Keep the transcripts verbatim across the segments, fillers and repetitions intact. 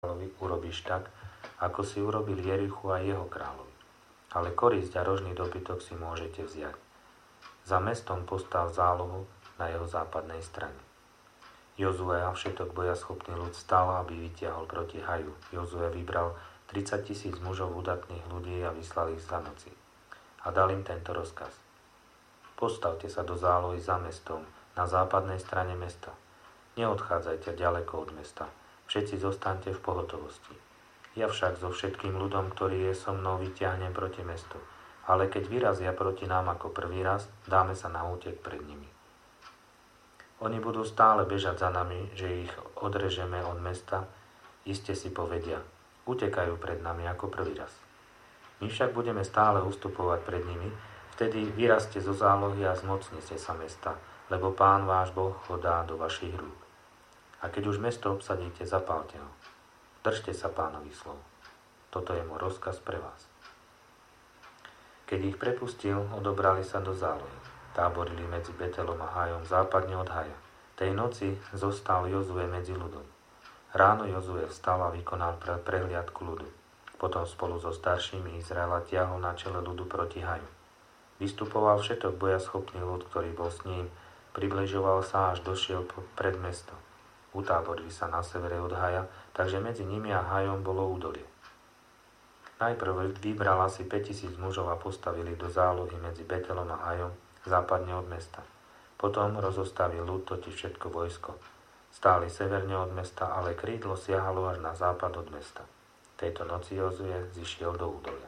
urobíš tak, ako si urobil Jerichu a jeho kráľovi. Ale korisť a rožný dobytok si môžete vziať. Za mestom postav zálohu na jeho západnej strane. Jozue a všetok bojaschopný ľud stál, aby vytiahol proti Haju. Jozue vybral tridsať tisíc mužov udatných ľudí a vyslal ich za noci. A dal im tento rozkaz. Postavte sa do zálohy za mestom, na západnej strane mesta. Neodchádzajte ďaleko od mesta. Všetci zostaňte v pohotovosti. Ja však so všetkým ľudom, ktorý je so mnou, vyťahnem proti mestu. Ale keď vyrazia proti nám ako prvý raz, dáme sa na útek pred nimi. Oni budú stále bežať za nami, že ich odrežeme od mesta. Iste si povedia, utekajú pred nami ako prvý raz. My však budeme stále ustupovať pred nimi, vtedy vyrazte zo zálohy a zmocnite sa mesta, lebo Pán váš Boh ho dá do vašich rúk. A keď už mesto obsadíte, zapálte ho. Držte sa Pánovi slov. Toto je môj rozkaz pre vás. Keď ich prepustil, odobrali sa do zálohy. Táborili medzi Betelom a Hajom západne od Haja. Tej noci zostal Jozue medzi ľudom. Ráno Jozue vstal a vykonal pre prehliadku ľudu. Potom spolu so staršími Izraela tiahol na čele ľudu proti Haju. Vystupoval všetok bojaschopný ľud, ktorý bol s ním. Približoval sa, až došiel pred mesto. Utáborili sa na severe od Haja, takže medzi nimi a Hajom bolo údolie. Najprv vybral asi päťtisíc mužov a postavili do zálohy medzi Betelom a Hajom, západne od mesta. Potom rozostavil ľud, totiž všetko vojsko. Stáli severne od mesta, ale krídlo siahalo až na západ od mesta. Tejto noci Jozue zišiel do údolia.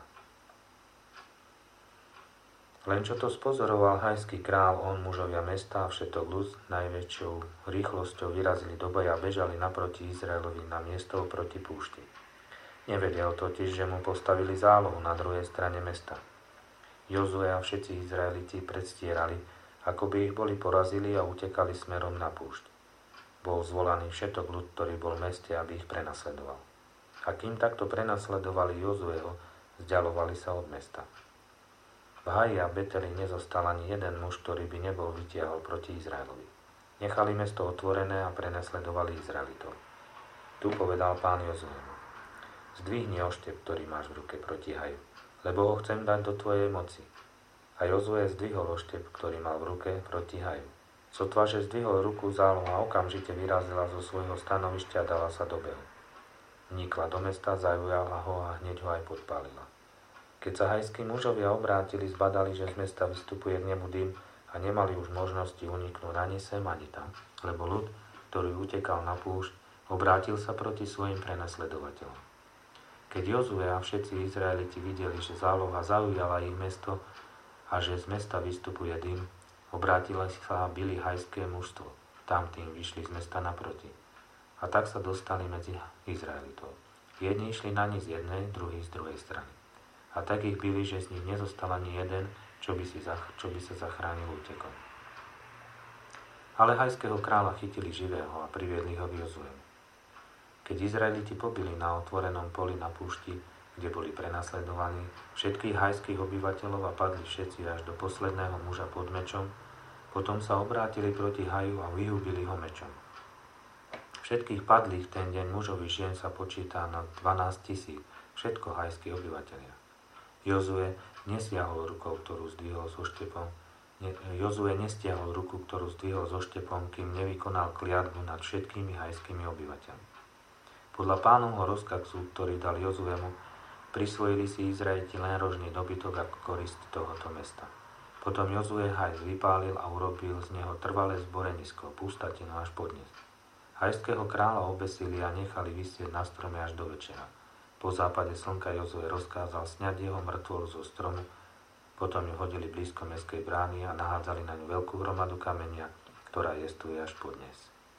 Len čo to spozoroval hajský král, on, mužovia mesta a všetok ľud najväčšou rýchlosťou vyrazili do boja a bežali naproti Izraelovi na miesto proti púšti. Nevedel totiž, že mu postavili zálohu na druhej strane mesta. Jozue a všetci Izraeliti predstierali, ako by ich boli porazili a utekali smerom na púšť. Bol zvolaný všetok ľud, ktorý bol v meste, aby ich prenasledoval. A kým takto prenasledovali Jozueho, vzdialovali sa od mesta. V Haji a Beteli nezostal ani jeden muž, ktorý by nebol vytiahol proti Izraelovi. Nechali mesto otvorené a prenasledovali Izraelitov. Tu povedal Pán Jozuemu: Zdvihni oštep, ktorý máš v ruke proti Haju, lebo ho chcem dať do tvojej moci. A Jozue zdvihol oštep, ktorý mal v ruke proti Haju. Sotva, že zdvihol ruku, záloha okamžite vyrazila zo svojho stanovišťa a dala sa do behu. Vnikla do mesta, zaujala ho a hneď ho aj podpálila. Keď sa hajskí mužovia obrátili, zbadali, že z mesta vystupuje k nemu dym a nemali už možnosti uniknúť ani sem, ani tam, lebo ľud, ktorý utekal na púšť, obrátil sa proti svojim prenasledovateľom. Keď Jozue a všetci Izraeliti videli, že záloha zaujala ich mesto a že z mesta vystupuje dym, obrátili sa a bili hajské mužstvo. Tam tým vyšli z mesta naproti. A tak sa dostali medzi Izraelitov. Jedni išli na nich z jednej, druhý z druhej strany. A tak ich byli, že z nich nezostal ani jeden, čo by, si zach- čo by sa zachránil útekom. Ale hajského kráľa chytili živého a priviedli ho k Jozuemu. Keď Izraeliti pobili na otvorenom poli na púšti, kde boli prenasledovaní, všetkých hajských obyvateľov a padli všetci až do posledného muža pod mečom, potom sa obrátili proti Haju a vyhubili ho mečom. Všetkých padlých ten deň mužov i žien sa počíta na dvanásť tisíc, všetko hajskí obyvateľia. Jozue nestiahol rukou, ktorú zdvihol so štepom. Ne, Jozue nestiahol ruku, ktorú zdvihol so štepom, kým nevykonal kliatbu nad všetkými hajskými obyvateľmi. Podľa Pánovho rozkazu, ktorý dal Jozuemu, prisvojili si Izraeliti len rožný dobytok ako korist tohoto mesta. Potom Jozue Haj vypálil a urobil z neho trvalé zborenisko, pustatinu až podnes. Hajského kráľa obesili a nechali visieť na strome až do večera. Po západe slnka Jozue rozkázal sňať jeho mŕtvolu zo stromu, potom ju hodili blízko mestskej brány a nahádzali na ňu veľkú hromadu kamenia, ktorá jestuje až podnes.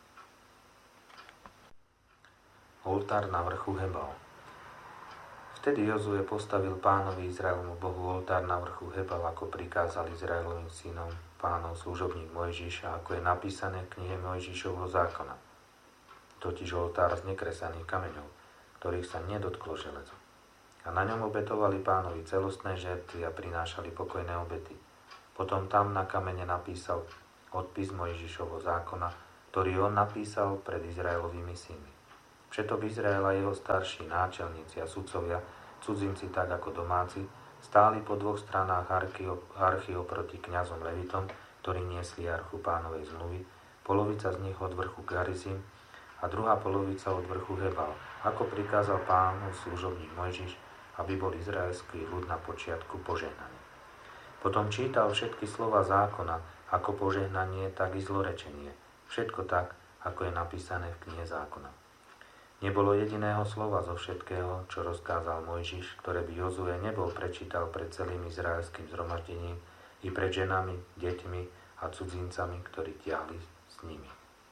Oltár na vrchu Hebal. Vtedy Jozue postavil Pánovi Izraelomu Bohu oltár na vrchu Hebal, ako prikázal Izraelovým synom Pánov služobník Mojžiša, ako je napísané v knihe Mojžišovho zákona. Totiž oltár z nekresaných kameňov, ktorých sa nedotklo železo. A na ňom obetovali Pánovi celostné žertvy a prinášali pokojné obety. Potom tam na kamene napísal odpis Mojžišovho zákona, ktorý on napísal pred Izraelovými synmi. Všetok Izraela, jeho starší, náčelníci a sudcovia, cudzinci tak ako domáci, stáli po dvoch stranách archy, archy oproti kňazom levitom, ktorí niesli archu Pánovej zmluvy, polovica z nich od vrchu Garizim a druhá polovica od vrchu Hebal, ako prikázal Pánov služobník Mojžiš, aby bol izraelský ľud na počiatku požehnaný. Potom čítal všetky slova zákona, ako požehnanie, tak i zlorečenie. Všetko tak, ako je napísané v knihe zákona. Nebolo jediného slova zo všetkého, čo rozkázal Mojžiš, ktoré by Jozue nebol prečítal pred celým izraelským zhromaždením i pred ženami, deťmi a cudzincami, ktorí tiahli s nimi.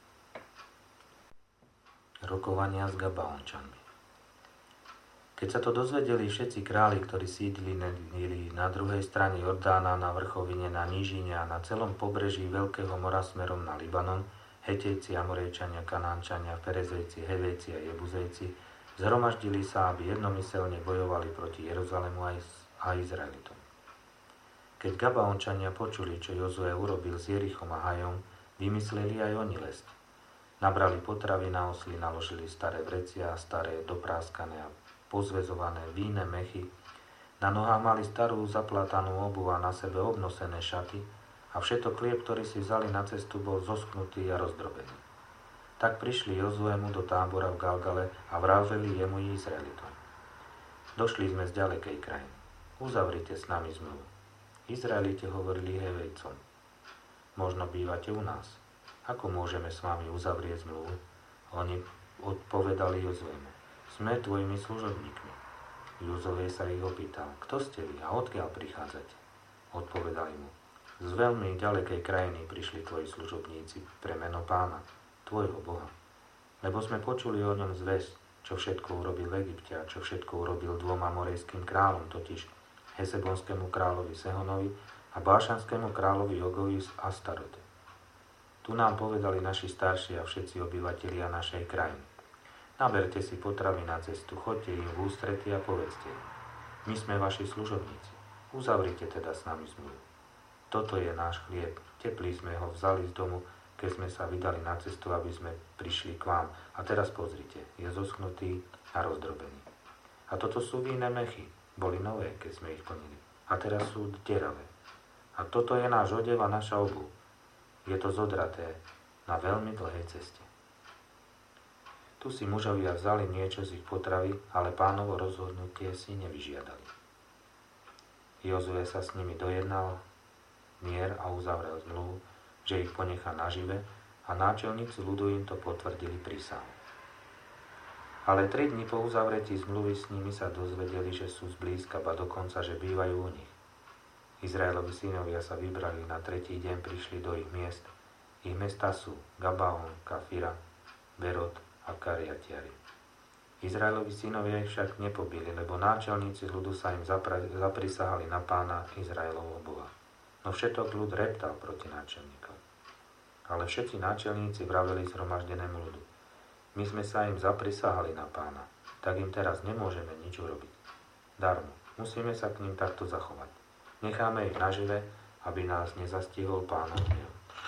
Rokovania s Gabaončanmi. Keď sa to dozvedeli všetci králi, ktorí sídlili na druhej strane Jordána, na vrchovine, na nížine a na celom pobreží Veľkého mora smerom na Libanon, Hetejci, Amorejčania, Kanánčania, Perezejci, Hevejci a Jebuzejci, zhromaždili sa, aby jednomyselne bojovali proti Jeruzalému a Izraelitom. Keď Gabaončania počuli, čo Jozue urobil s Jerichom a Hajom, vymysleli aj oni lesť. Nabrali potravy na osly, naložili staré vrecia, staré dopráskané a pozväzované víne mechy, na nohách mali starú zaplatanú obuv a na sebe obnosené šaty a všetok chlieb, ktorý si vzali na cestu, bol zoschnutý a rozdrobený. Tak prišli Jozuemu do tábora v Galgale a vraveli jemu i Izraelitom. Došli sme z ďalekej krajiny. Uzavrite s nami zmluvu. Izraelite hovorili Hevejcom. Možno bývate u nás. Ako môžeme s vami uzavrieť zmluvu? Oni odpovedali Jozuemu. Sme tvojimi služobníkmi. Jozue sa ich opýtal, kto ste vy a odkiaľ prichádzate? Odpovedali mu, z veľmi ďalekej krajiny prišli tvoji služobníci pre meno Pána, tvojho Boha. Lebo sme počuli o ňom zvesť, čo všetko urobil v Egypte a čo všetko urobil dvom amorejským kráľom, totiž Hesebonskému kráľovi Sehonovi a Bášanskému kráľovi Ogovi z Astarote. Tu nám povedali naši starší a všetci obyvatelia našej krajiny. Naberte si potravy na cestu, choďte im v ústrety a povedzte im. My sme vaši služobníci. Uzavrite teda s nami zmluvu. Toto je náš chlieb. Teplý sme ho vzali z domu, keď sme sa vydali na cestu, aby sme prišli k vám. A teraz pozrite, je zoschnutý a rozdrobený. A toto sú víne mechy. Boli nové, keď sme ich plnili. A teraz sú deravé. A toto je náš odev a naša obuv. Je to zodraté na veľmi dlhej ceste. Tu si mužovia vzali niečo z ich potravy, ale Pánovo rozhodnutie si nevyžiadali. Jozue sa s nimi dojednal mier a uzavrel zmluvu, že ich ponechá nažive a náčelníci ľudu im to potvrdili prísahou. Ale tri dni po uzavretí zmluvy s nimi sa dozvedeli, že sú zblízka, ba dokonca, že bývajú u nich. Izraelovi synovia sa vybrali, na tretí deň prišli do ich miest. Ich mesta sú Gabaon, Kafira, Berot a Kariatiari. Izraelovi synovia ich však nepobili, lebo náčelníci ľudu sa im zapra- zaprisahali na Pána Izraelovho Boha. No všetok ľud reptal proti náčelníkom. Ale všetci náčelníci vraveli zhromaždenému ľudu. My sme sa im zaprisahali na Pána, tak im teraz nemôžeme nič urobiť. Darmo, musíme sa k ním takto zachovať. Necháme ich nažive, aby nás nezastihol Pánov hnev.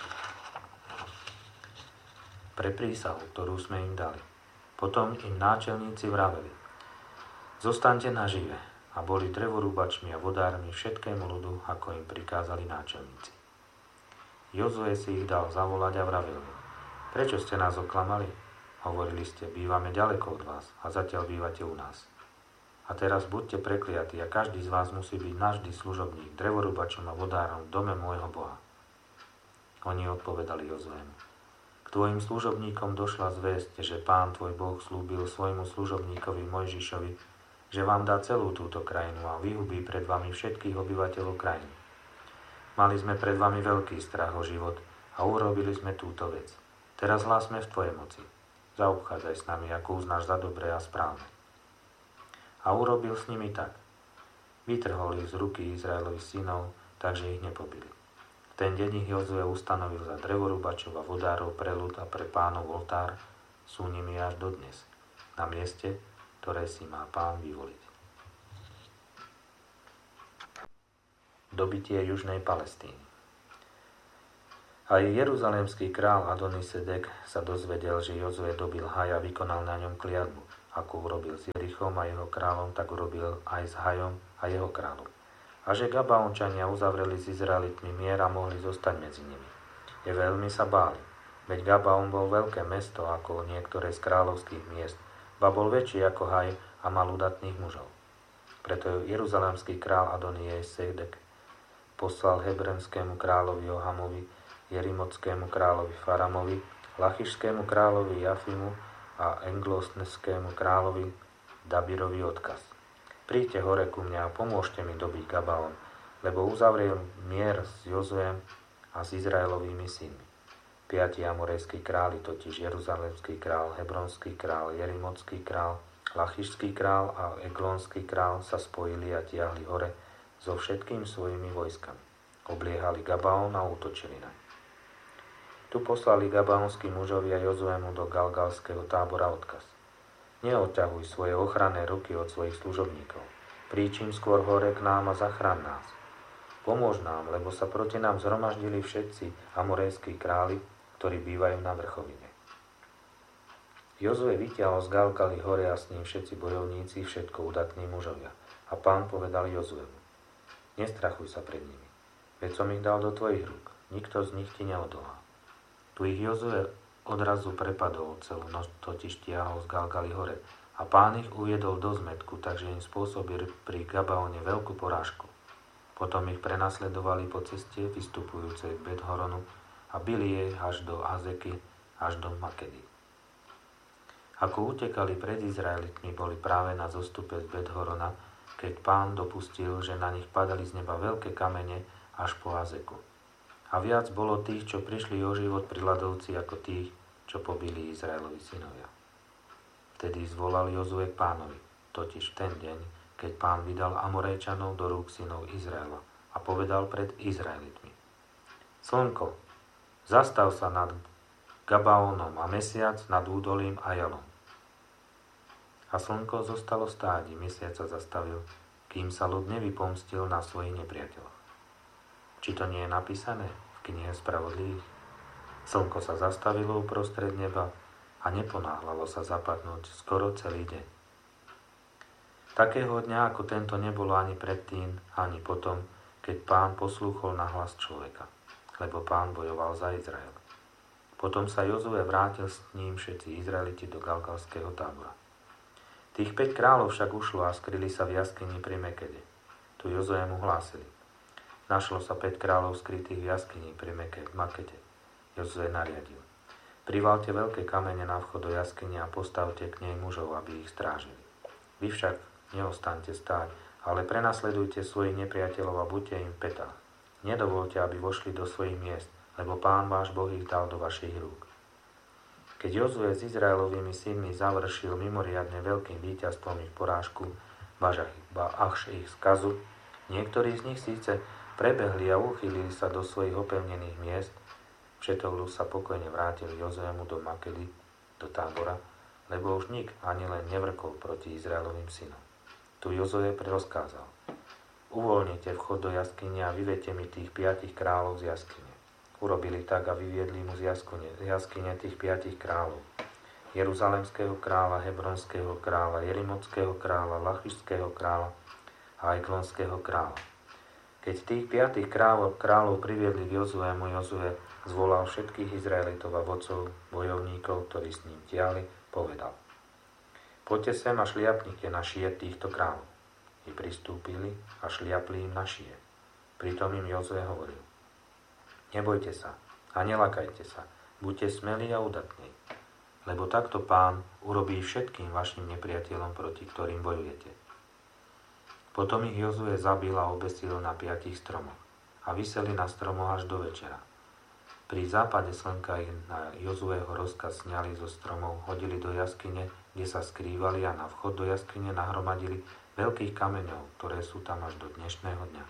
Pre prísahu, ktorú sme im dali. Potom im náčelníci vraveli. Zostaňte nažive a boli drevorúbačmi a vodármi všetkému ľudu, ako im prikázali náčelníci. Jozue si ich dal zavolať a vravel im. Prečo ste nás oklamali? Hovorili ste, bývame ďaleko od vás a zatiaľ bývate u nás. A teraz buďte prekliatí a každý z vás musí byť navždy služobník, drevorúbačom a vodárom v dome môjho Boha. Oni odpovedali Jozuemu. K tvojim služobníkom došla zvesť, že Pán tvoj Boh slúbil svojmu služobníkovi Mojžišovi, že vám dá celú túto krajinu a vyhubí pred vami všetkých obyvateľov krajiny. Mali sme pred vami veľký strach o život a urobili sme túto vec. Teraz hlásme v tvojej moci. Zaobchádzaj s nami, ako uznáš za dobré a správne. A urobil s nimi tak. Vytrhol ich z ruky Izraelových synov, takže ich nepobili. V ten deň ich Jozue ustanovil za drevorúbačov a vodárov pre ľud a pre Pánov oltár, sú nimi až dodnes, na mieste, ktoré si má Pán vyvoliť. Dobitie južnej Palestíny. Aj jeruzalémsky král Adonisedek sa dozvedel, že Jozue dobil Haja a vykonal na ňom kliatbu. Ako urobil s Jerichom a jeho kráľom, tak urobil aj s Hajom a jeho kráľom. A že Gabaončania uzavreli s Izraelitmi mier a mohli zostať medzi nimi. Je veľmi sa báli, veď Gabaon bol veľké mesto ako niektoré z kráľovských miest, ba bol väčší ako Haj a mal udatných mužov. Preto jeruzalémsky král Adonisedek poslal hebronskému kráľovi Johamovi, jerimockému kráľovi Faramovi, lachišskému kráľovi Jafimu a englosneskému kráľovi Dabirovi odkaz. Príďte hore ku mňa a pomôžte mi dobiť Gabaon, lebo uzavrel mier s Jozuem a s Izraelovými synmi. Piati amorejskí králi, totiž jeruzalemský král, hebronský král, jerimocký král, lachišský král a eglonský král sa spojili a tiahli hore so všetkými svojimi vojskami. Obliehali Gabaon a útočili naň. Tu poslali gabaonskí mužovia Jozuemu do galgalského tábora odkaz. Neodťahuj svoje ochranné ruky od svojich služobníkov. Príčim skôr hore k nám a zachrán nás. Pomôž nám, lebo sa proti nám zhromaždili všetci amorejskí králi, ktorí bývajú na vrchovine. Jozue vytiahol z Galgaly hore a s ním všetci bojovníci, všetko udatní mužovia. A Pán povedal Jozuemu: Nestrachuj sa pred nimi, veď som ich dal do tvojich rúk, nikto z nich ti neodolá. Tu ich Jozue odrazu prepadol, celú noc totiž tiahol z Galgaly hore a Pán ich uviedol do zmätku, takže im spôsobil pri Gabaone veľkú porážku. Potom ich prenasledovali po ceste vystupujúcej k Bet-horonu a bili jej až do Azeky, až do Makedy. Ako utekali pred Izraelitmi, boli práve na zostupe z Bet-horona, keď Pán dopustil, že na nich padali z neba veľké kamene až po Azeku. A viac bolo tých, čo prišli o život pri ľadovci, ako tých, čo pobili Izraelovi synovia. Vtedy zvolal Jozue k Pánovi, totiž v ten deň, keď Pán vydal Amorejčanov do rúk synov Izraela a povedal pred Izraelitmi: Slnko, zastav sa nad Gabaónom a mesiac nad údolím Ajalom. A slnko zostalo stáť, mesiac sa zastavil, kým sa ľud nevypomstil na svojich nepriateľoch. Či to nie je napísané v knihe Spravodlivých? Slnko sa zastavilo uprostred neba a neponáhľalo sa zapadnúť skoro celý deň. Takého dňa ako tento nebolo ani predtým, ani potom, keď Pán poslúchol na hlas človeka, lebo Pán bojoval za Izrael. Potom sa Jozue vrátil s ním všetci Izraeliti do galgalského tábora. Tých päť kráľov však ušlo a skryli sa v jaskyni pri Mekede. Tu Jozue mu hlásili: Našlo sa päť kráľov skrytých v jaskyni pri Makede. Jozue nariadil: Privalte veľké kamene na vchod do jaskyne a postavte k nej mužov, aby ich strážili. Vy však neostaňte stáť, ale prenasledujte svojich nepriateľov a buďte im v petách. Nedovolte, aby vošli do svojich miest, lebo Pán váš Boh ich dal do vašich rúk. Keď Jozue s Izraelovými synmi završil mimoriadne veľkým víťazstvom ich porážku, ba až ich skazu, niektorí z nich síce prebehli a uchýlili sa do svojich opevnených miest, všetok ľud sa pokojne vrátil Jozuemu do Makedy, do tábora, lebo už nik ani len nevrkol proti Izraelovým synom. Tu Jozue prerozkázal: Uvoľnite vchod do jaskyne a vyvedte mi tých piatich kráľov z jaskyne. Urobili tak a vyviedli mu z jaskyne, z jaskyne tých piatich kráľov. Jeruzalemského kráľa, hebronského kráľa, jerimotského kráľa, lachišského kráľa a eglonského kráľa. Keď tých piatých kráľov, kráľov priviedli k Jozuemu, Jozue zvolal všetkých Izraelitov a vodcov, bojovníkov, ktorí s ním tiahli, povedal: Poďte sem a šliapnite na šie týchto kráľov. I pristúpili a šliapli im na šie. Pritom im Jozue hovoril: Nebojte sa a nelakajte sa, buďte smelí a udatní, lebo takto Pán urobí všetkým vašim nepriateľom, proti ktorým bojujete. Potom ich Jozue zabil a obesil na piatich stromoch a viseli na stromoch až do večera. Pri západe slnka ich na Jozueho rozkaz sňali zo stromov, hodili do jaskyne, kde sa skrývali, a na vchod do jaskyne nahromadili veľkých kameňov, ktoré sú tam až do dnešného dňa.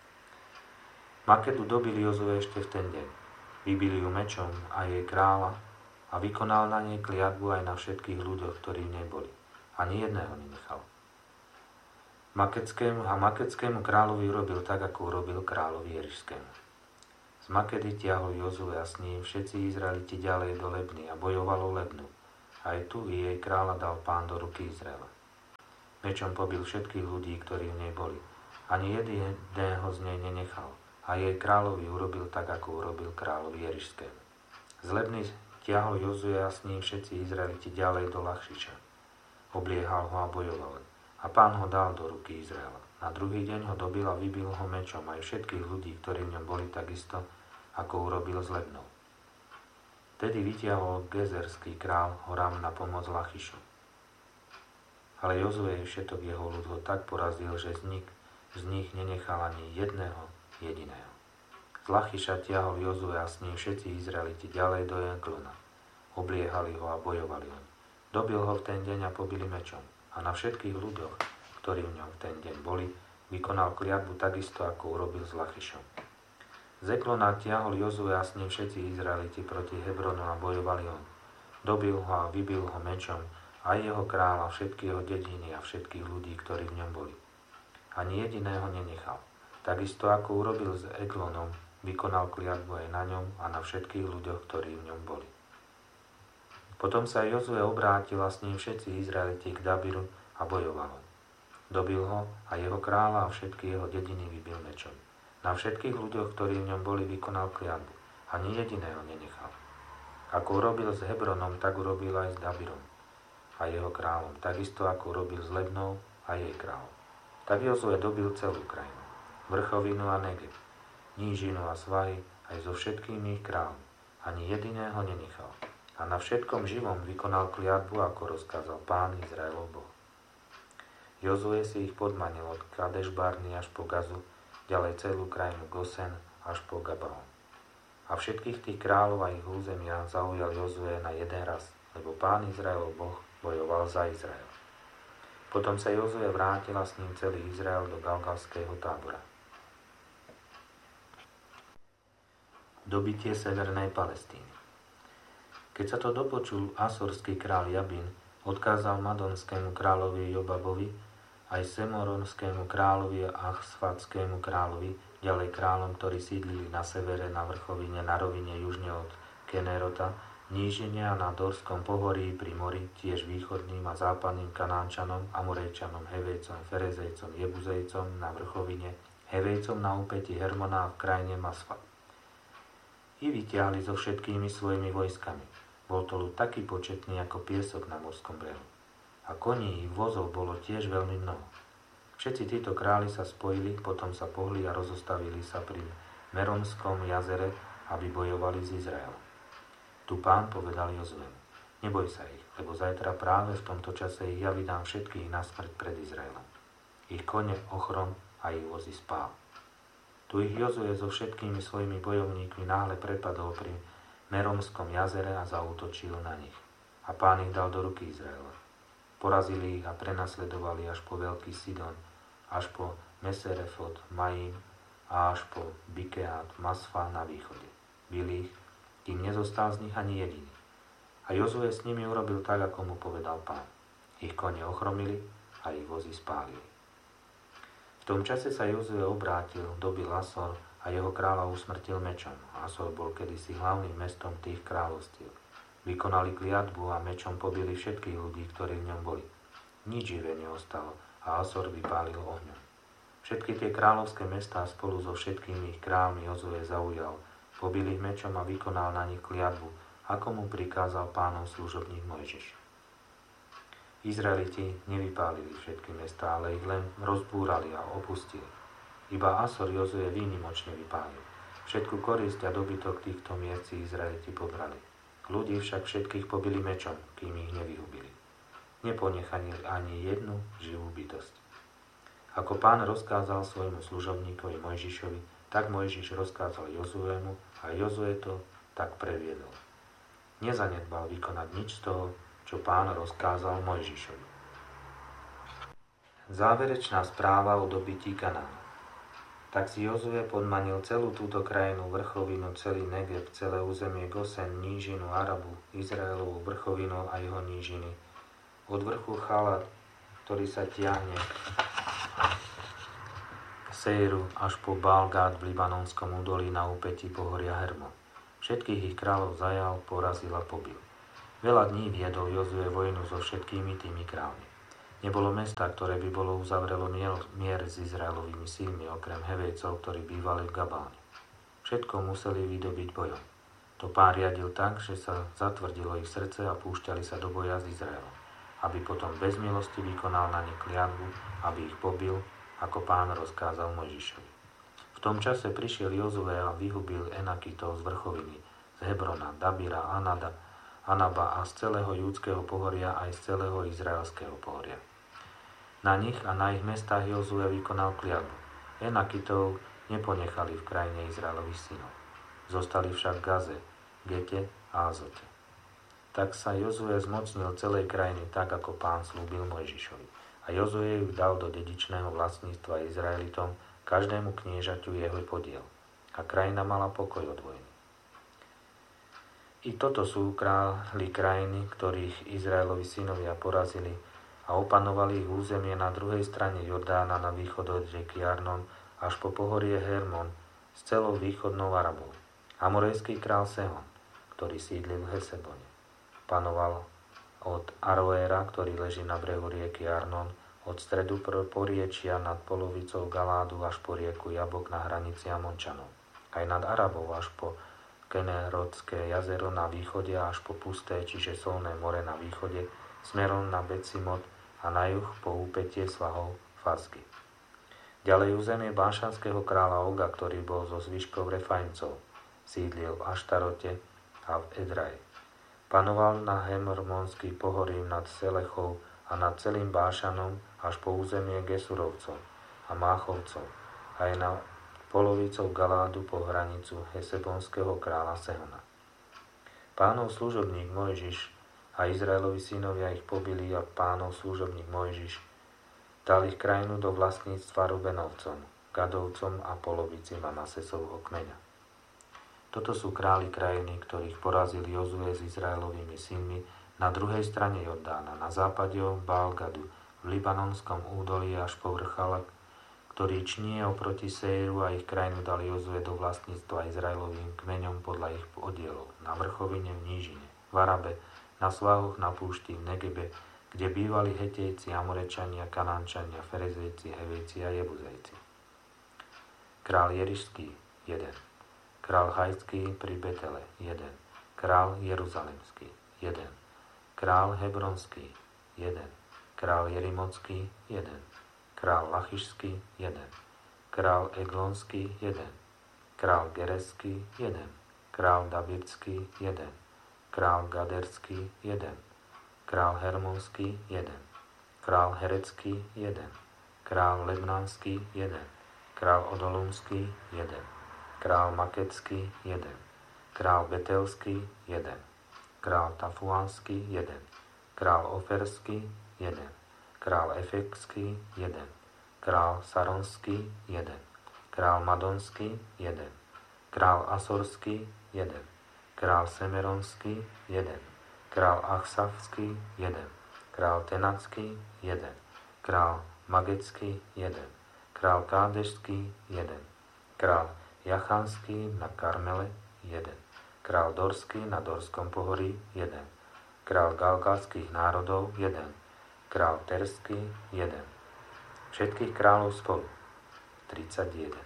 Makedu dobili Jozue ešte v ten deň. Vybili ju mečom a jej kráľa a vykonal na nej kliatbu aj na všetkých ľuďoch, ktorí v nej boli. Ani jedného nenechal. Makedskému a makedskému kráľovi urobil tak, ako urobil kráľovi Jerišskému. Z Makedy tiahol Jozue a s ním všetci Izraeliti ďalej do Lebny a bojovalo Lebnu. Aj tu jej kráľa dal Pán do ruky Izraela. Mečom pobil všetkých ľudí, ktorí v nej boli. Ani jedného z nej nenechal. A jej kráľovi urobil tak, ako urobil kráľovi Jerišskému. Z Lebny tiahol Jozue a s ním všetci Izraeliti ďalej do Lachšiša. Obliehal ho a bojoval. A Pán ho dal do ruky Izraela. Na druhý deň ho dobil a vybil ho mečom aj všetkých ľudí, ktorí v ňom boli takisto, ako urobil s Lebnou. Tedy vytiahol gezerský král horám na pomoc Lachišu. Ale Jozue všetok jeho ľud ho tak porazil, že z nich, z nich nenechal ani jedného jediného. Z Lachiša tiahol Jozue a s ním všetci Izraeliti ďalej do Eglona. Obliehali ho a bojovali ho. Dobil ho v ten deň a pobili mečom. A na všetkých ľuďoch, ktorí v ňom v ten deň boli, vykonal kliatbu takisto, ako urobil s Lachišom. Z Eglona tiahol Jozue a s ním všetci Izraeliti proti Hebronu a bojovali ho. Dobil ho a vybil ho mečom, aj jeho kráľa, všetky jeho dediny a všetkých ľudí, ktorí v ňom boli. Ani jediného nenechal. Takisto ako urobil s Eglonom, vykonal kliatbu aj na ňom a na všetkých ľuďoch, ktorí v ňom boli. Potom sa Jozue obrátil a s ním všetci Izraeliti k Dabiru a bojoval ho. Dobil ho a jeho kráľa a všetky jeho dediny vybil mečom. Na všetkých ľuďoch, ktorí v ňom boli, vykonal kliatbu. Ani jediného nenechal. Ako urobil s Hebronom, tak urobil aj s Dabirom a jeho kráľom. Takisto ako urobil s Lebnou a jej kráľom. Tak Jozue dobil celú krajinu. Vrchovinu a Negev, nížinu a svahy, aj so všetkými ich kráľmi. Ani jediného nenechal. A na všetkom živom vykonal kliatbu, ako rozkázal Pán Izraelov Boh. Jozue si ich podmanil od Kadeš Barny až po Gazu, ďalej celú krajinu Gosen až po Gabaon. A všetkých tých kráľov a ich územia zaujal Jozue na jeden raz, lebo Pán Izraelov Boh bojoval za Izrael. Potom sa Jozue vrátil a s ním celý Izrael do Galgalského tábora. Dobitie severnej Palestíny. Keď sa to dopočul asorský kráľ Jabín, odkázal madonskému kráľovi Jobabovi, aj semoronskému kráľovi a achsfatskému kráľovi, ďalej kráľom, ktorí sídlili na severe, na vrchovine, na rovine južne od Kenerota, nížine a na Dorskom pohorí pri mori, tiež východným a západným Kanánčanom, Amorejčanom, Hevejcom, Ferezejcom, Jebuzejcom na vrchovine, Hevejcom na úpäti Hermona a v krajine Masfat. I vytiahli so všetkými svojimi vojskami. Bol to ľud taký početný ako piesok na morskom brehu. A koní i vozov bolo tiež veľmi mnoho. Všetci títo králi sa spojili, potom sa pohli a rozostavili sa pri Meronskom jazere, aby bojovali s Izraelom. Tu Pán povedal Jozuemu: neboj sa ich, lebo zajtra práve v tomto čase ich ja vydám všetkých na smrť pred Izraelom. Ich kone ochrom a ich vozy spál. Tu ich Jozue so všetkými svojimi bojovníkmi náhle prepadol pri Meromskom jazere a zaútočil na nich. A Pán ich dal do ruky Izraela. Porazili ich a prenasledovali až po veľký Sidon, až po Meserefot, Maim a až po Bikeát, Masfa na východe. Bili ich, kým nezostal z nich ani jediný. A Jozue s nimi urobil tak, ako mu povedal Pán. Ich kone ochromili a ich vozy spálili. V tom čase sa Jozue obrátil, dobil Asor a jeho kráľa usmrtil mečom. Asor bol kedysi hlavným mestom tých kráľovstiev. Vykonali kliatbu a mečom pobili všetkých ľudí, ktorí v ňom boli. Nič živé neostalo a Asor vypálil ohňom. Všetky tie kráľovské mestá spolu so všetkými ich kráľmi Jozue zaujal, pobil ich mečom a vykonal na nich kliatbu, ako mu prikázal Pánov služobník Mojžiš. Izraeliti nevypálili všetky mestá, ale ich len rozbúrali a opustili. Iba Asor Jozue výnimočne vypálil. Všetku korisť a dobytok týchto miest si Izraeliti pobrali. Ľudí však všetkých pobili mečom, kým ich nevyhubili. Neponechali ani jednu živú bytosť. Ako Pán rozkázal svojmu služobníkovi Mojžišovi, tak Mojžiš rozkázal Jozuemu a Jozue to tak previedol. Nezanedbal vykonať nič z toho, čo Pán rozkázal Mojžišovi. Záverečná správa o dobití Kanána. Tak si Jozue podmanil celú túto krajinu, vrchovinu, celý Negev, celé územie Gosen, nížinu, Arabu, Izraelovú vrchovinu a jeho nížiny. Od vrchu Chalat, ktorý sa tiahne k Seiru až po Baal-Gad v libanonskom údolí na úpetí pohoria Hermon. Všetkých ich kráľov zajal, porazil a pobil. Veľa dní viedol Jozue vojnu so všetkými tými kráľmi. Nebolo mesta, ktoré by bolo uzavrelo mier s Izraelovými sílmi, okrem Hevejcov, ktorí bývali v Gabáne. Všetko museli vydobiť bojom. To Pán riadil tak, že sa zatvrdilo ich srdce a púšťali sa do boja s Izraelom, aby potom bez milosti vykonal na ne kliatbu, aby ich pobil, ako Pán rozkázal Mojžišovi. V tom čase prišiel Jozue a vyhubil Enakitov z vrchoviny, z Hebrona, Dabira, Anada, Anaba a z celého judského pohoria aj z celého izraelského pohoria. Na nich a na ich mestách Jozue vykonal kliatbu. Enakitov neponechali v krajine Izraelových synov. Zostali však v Gaze, Gete a Azote. Tak sa Jozue zmocnil celej krajiny tak, ako Pán slúbil Mojžišovi. A Jozue ju dal do dedičného vlastníctva Izraelitom, každému kniežaťu jeho podiel. A krajina mala pokoj od vojny. I toto sú králi krajiny, ktorých Izraelovi synovia porazili a opanovali ich územie na druhej strane Jordána na východ od rieky Arnon až po pohorie Hermon s celou východnou Arabou. Amorejský král Sehon, ktorý sídlil v Hesebone, panoval od Aroéra, ktorý leží na brehu rieky Arnon, od stredu poriečia nad polovicou Galádu až po rieku Jabok na hranici Amončanov, aj nad Arabou až po Kenerodské jazero na východe až po pusté, čiže Solné more na východe, smerom na Becimot a na juh po úpetie svahov Fasky. Ďalej územie Bášanského kráľa Oga, ktorý bol zo zvyškov Refajmcov, sídlil v Aštarote a v Edraji. Panoval na Hermonský pohorí nad Selechou a nad celým Bášanom až po územie Gesurovcov a Máchovcov, aj na polovicou Galádu po hranicu Hesebonského kráľa Sehona. Pánov služobník Mojžiš a Izraelovi synovia ich pobili a Pánov služobník Mojžiš dal ich krajinu do vlastníctva Rubenovcom, Gadovcom a polovici Manasesovho kmeňa. Toto sú králi krajiny, ktorých porazil Jozue s Izraelovými synmi na druhej strane Jordána, na západe od Baal-Gadu, v libanonskom údolí až po vrchalak, ktorý čnie oproti Seiru a ich krajinu dal Jozue do vlastníctva Izraelovým kmeňom podľa ich podielov, na vrchovine v nížine, v Arabe, na svahoch na púšti v Negebe, kde bývali Hetejci, Amorečania, Kanánčania, Ferezejci, Hevejci a Jebuzejci. Král Jerišský, jeden. Král Hajský pri Betele, jeden. Král Jeruzalemský, jeden. Král Hebronský, jeden. Král Jerimotský, jeden. Král Lachišský, jeden. Král Eglonský, jeden. Král Gereský, jeden. Král Davidský, jeden. Král Gaderský, jeden. Král Hermonský, jeden. Král Herecký, jeden. Král Lebnánský, jeden. Král Odolumský, jeden. Král Makecký, jeden. Král Betelský, jeden. Král Tafuánský, jeden. Král Oferský, jeden. Král Efekský, jeden. Král Saronský, jeden. Král Madonský, jeden. Král Asorský, jeden. Král Semeronský, jeden. Král Achsavský, jeden. Král Tenacký, jeden. Král Magecký, jeden. Král Kádešský, jeden. Král Jachanský na Karmele, jeden. Král Dorský na Dorskom pohorí, jeden. Král Galgalských národov, jeden. Král Terský, jeden. Všetkých kráľov spolu, tridsaťjeden.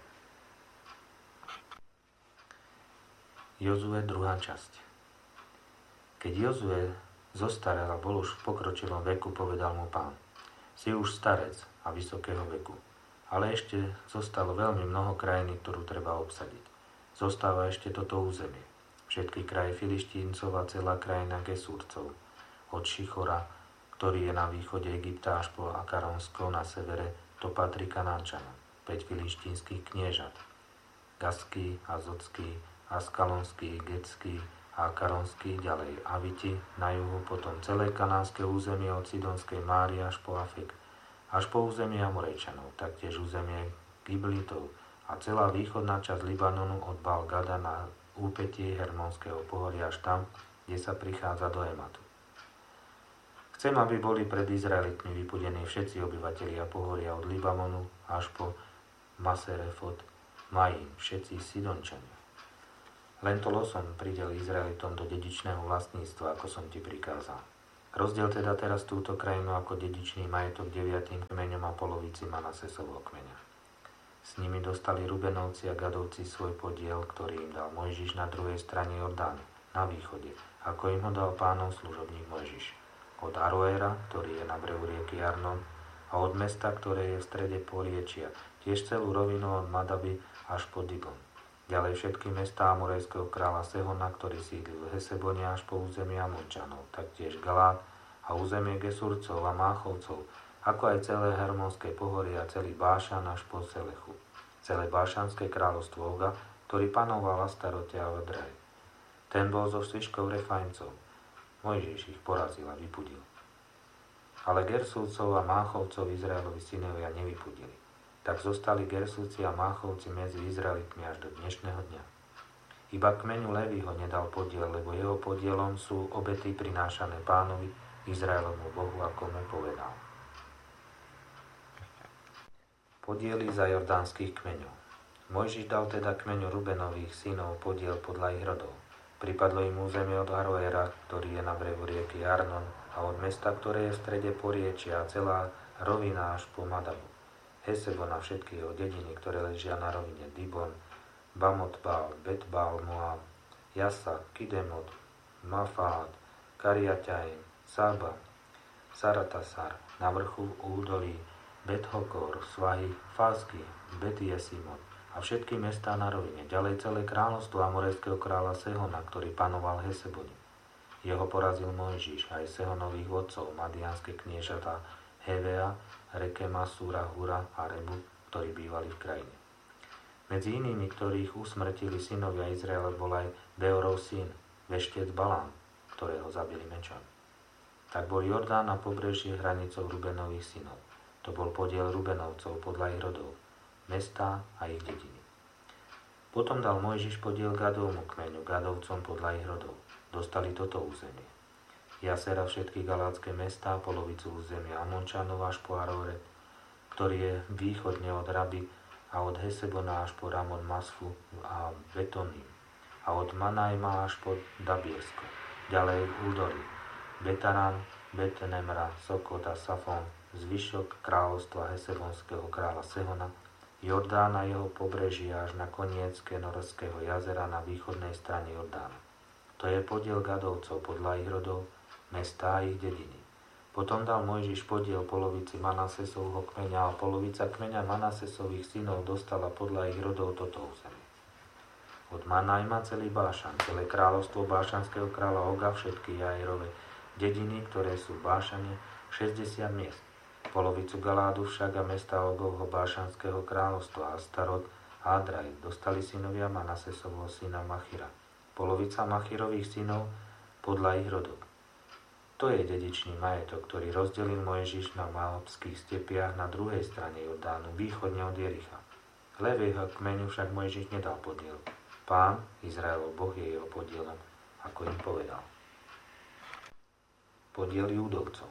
Jozue, druhá časť. Keď Jozue zostarel a bol už v pokročilom veku, povedal mu Pán: Si už starec a vysokého veku, ale ešte zostalo veľmi mnoho krajiny, ktorú treba obsadiť. Zostáva ešte toto územie. Všetky kraje Filištíncov a celá krajina Gesúrcov, od Šichora, ktorý je na východe Egypta, až po Akaronsko na severe, to patrí Kanánčanom, päť filištínskych kniežat, Gaský, Azotský, Askalonský, Getský a Akaronský, ďalej Aviti, na juhu potom celé kanánske územie od Sidonskej Márie až po Afek, až po územie Amorejčanov, taktiež územie Giblitov a celá východná časť Libanonu od Baal-Gada na úpetie Hermonského pohoria až tam, kde sa prichádza do Ematu. Chcem, aby boli pred Izraelitmi vypudení všetci obyvatelia pohoria od Libanonu až po Maserefot, Maim, všetci Sidončania. Len to losom pridel Izraelitom do dedičného vlastníctva, ako som ti prikázal. Rozdiel teda teraz túto krajinu ako dedičný majetok deviatým kmeňom a polovici Manasesovho kmeňa. S nimi dostali Rubenovci a Gadovci svoj podiel, ktorý im dal Mojžiš na druhej strane Jordánu, na východe, ako im ho dal Pánov služobník Mojžiš. Od Aroéra, ktorý je na brehu rieky Arnon, a od mesta, ktoré je v strede poriečia, tiež celú rovinu od Madaby až po Dibon. Ďalej všetky mestá amorejského kráľa Sehona, ktorý sídlil v Hesebone až po územie Amončanov, taktiež Galát a územie Gesurcov a Máchovcov, ako aj celé Hermonské pohorie a celý Bášan až po Selechu. Celé Bášanské kráľovstvo Oga, ktorý panoval v Astarote a v Edreji. Ten bol zo zvyškov Refajmcov. Mojžiš ich porazil a vypudil. Ale Gersúcov a Máchovcov Izraelovi synovia nevypudili. Tak zostali Gersúci a Máchovci medzi Izraelitmi až do dnešného dňa. Iba kmeňu Levího nedal podiel, lebo jeho podielom sú obety prinášané Pánovi, Izraelovmu Bohu, ako mu povedal. Podiely za jordánskych kmeňov. Mojžiš dal teda kmeňu Rubenových synov podiel podľa ich rodov. Pripadlo im územie od Aroéra, ktorý je na brehu rieky Arnon, a od mesta, ktoré je v strede poriečia, a celá rovina až po Madabu. Hesebon a všetky jeho dediny, ktoré ležia na rovine Dibon, Bamotbál, Betbál, Moab, Jasa, Kidemot, Mafád, Kariaťaim, Sába, Saratasar, na vrchu údolí, Bethokor, Svahy, Fásky, Betiesimot a všetky mestá na rovine. Ďalej celé kráľovstvo amorejského kráľa Sehona, ktorý panoval v Hesebone. Jeho porazil Mojžiš aj Sehonových vodcov, madianské kniežatá Hevea, Rekema, Súra, Hura a Rebu, ktorí bývali v krajine. Medzi inými, ktorých usmrtili synovia Izraela, bol aj Beorov syn, veštec Balám, ktorého zabili mečom. Tak bol Jordán na pobreží hranicou Rubenových synov. To bol podiel Rubenovcov podľa ich rodov, mestá a ich dediny. Potom dal Mojžiš podiel Gadovmu kmeňu, Gadovcom podľa ich rodov. Dostali toto územie. Jasera, všetky galátske mestá, polovicu územia Amončanov až po Aroret, ktorý je východne od Raby a od Hesebona až po Ramon Masfu a Betoním a od Manajma až po Dabiersko. Ďalej údolí Betaran, Betnemra, Sokot a Safon, zvyšok kráľovstva Hesebonského kráľa Sehona, Jordán a jeho pobreží až na koniec Kenorského jazera na východnej strane Jordána. To je podiel Gadovcov podľa ich rodov, mestá a ich dediny. Potom dal Mojžiš podiel polovici Manasesovho kmeňa a polovica kmeňa Manasesových synov dostala podľa ich rodov toto územie. Od Manajma celý Bášan, celé kráľovstvo Bášanského kráľa Oga, všetky Jairove dediny, ktoré sú v Bášane, šesťdesiat miest. Polovicu Galádu však a mesta Ogovho Bášanského kráľovstva Astarot a Adraj dostali synovia Manasesovho syna Machira. Polovica Machirových synov podľa ich rodov. To je dedičný majetok, ktorý rozdelil Mojžiš na Moabských stepiach na druhej strane Jordánu, východne od Jericha. Levého kmeňu však Mojžiš nedal podiel. Pán, Izraelov Boh, je jeho podielom, ako im povedal. Podiel Júdovcov.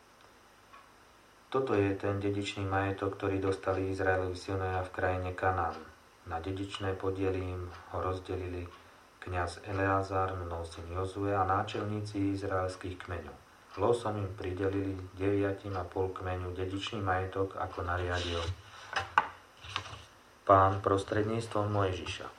Toto je ten dedičný majetok, ktorý dostali Izraelovi synovia v krajine Kanán. Na dedičné podiely im ho rozdelili kňaz Eleazar, Nunov syn Jozue a náčelníci izraelských kmeňov. Losom im pridelili deviatim a pol kmeňu dedičný majetok, ako nariadil Pán prostredníctvom Mojžiša.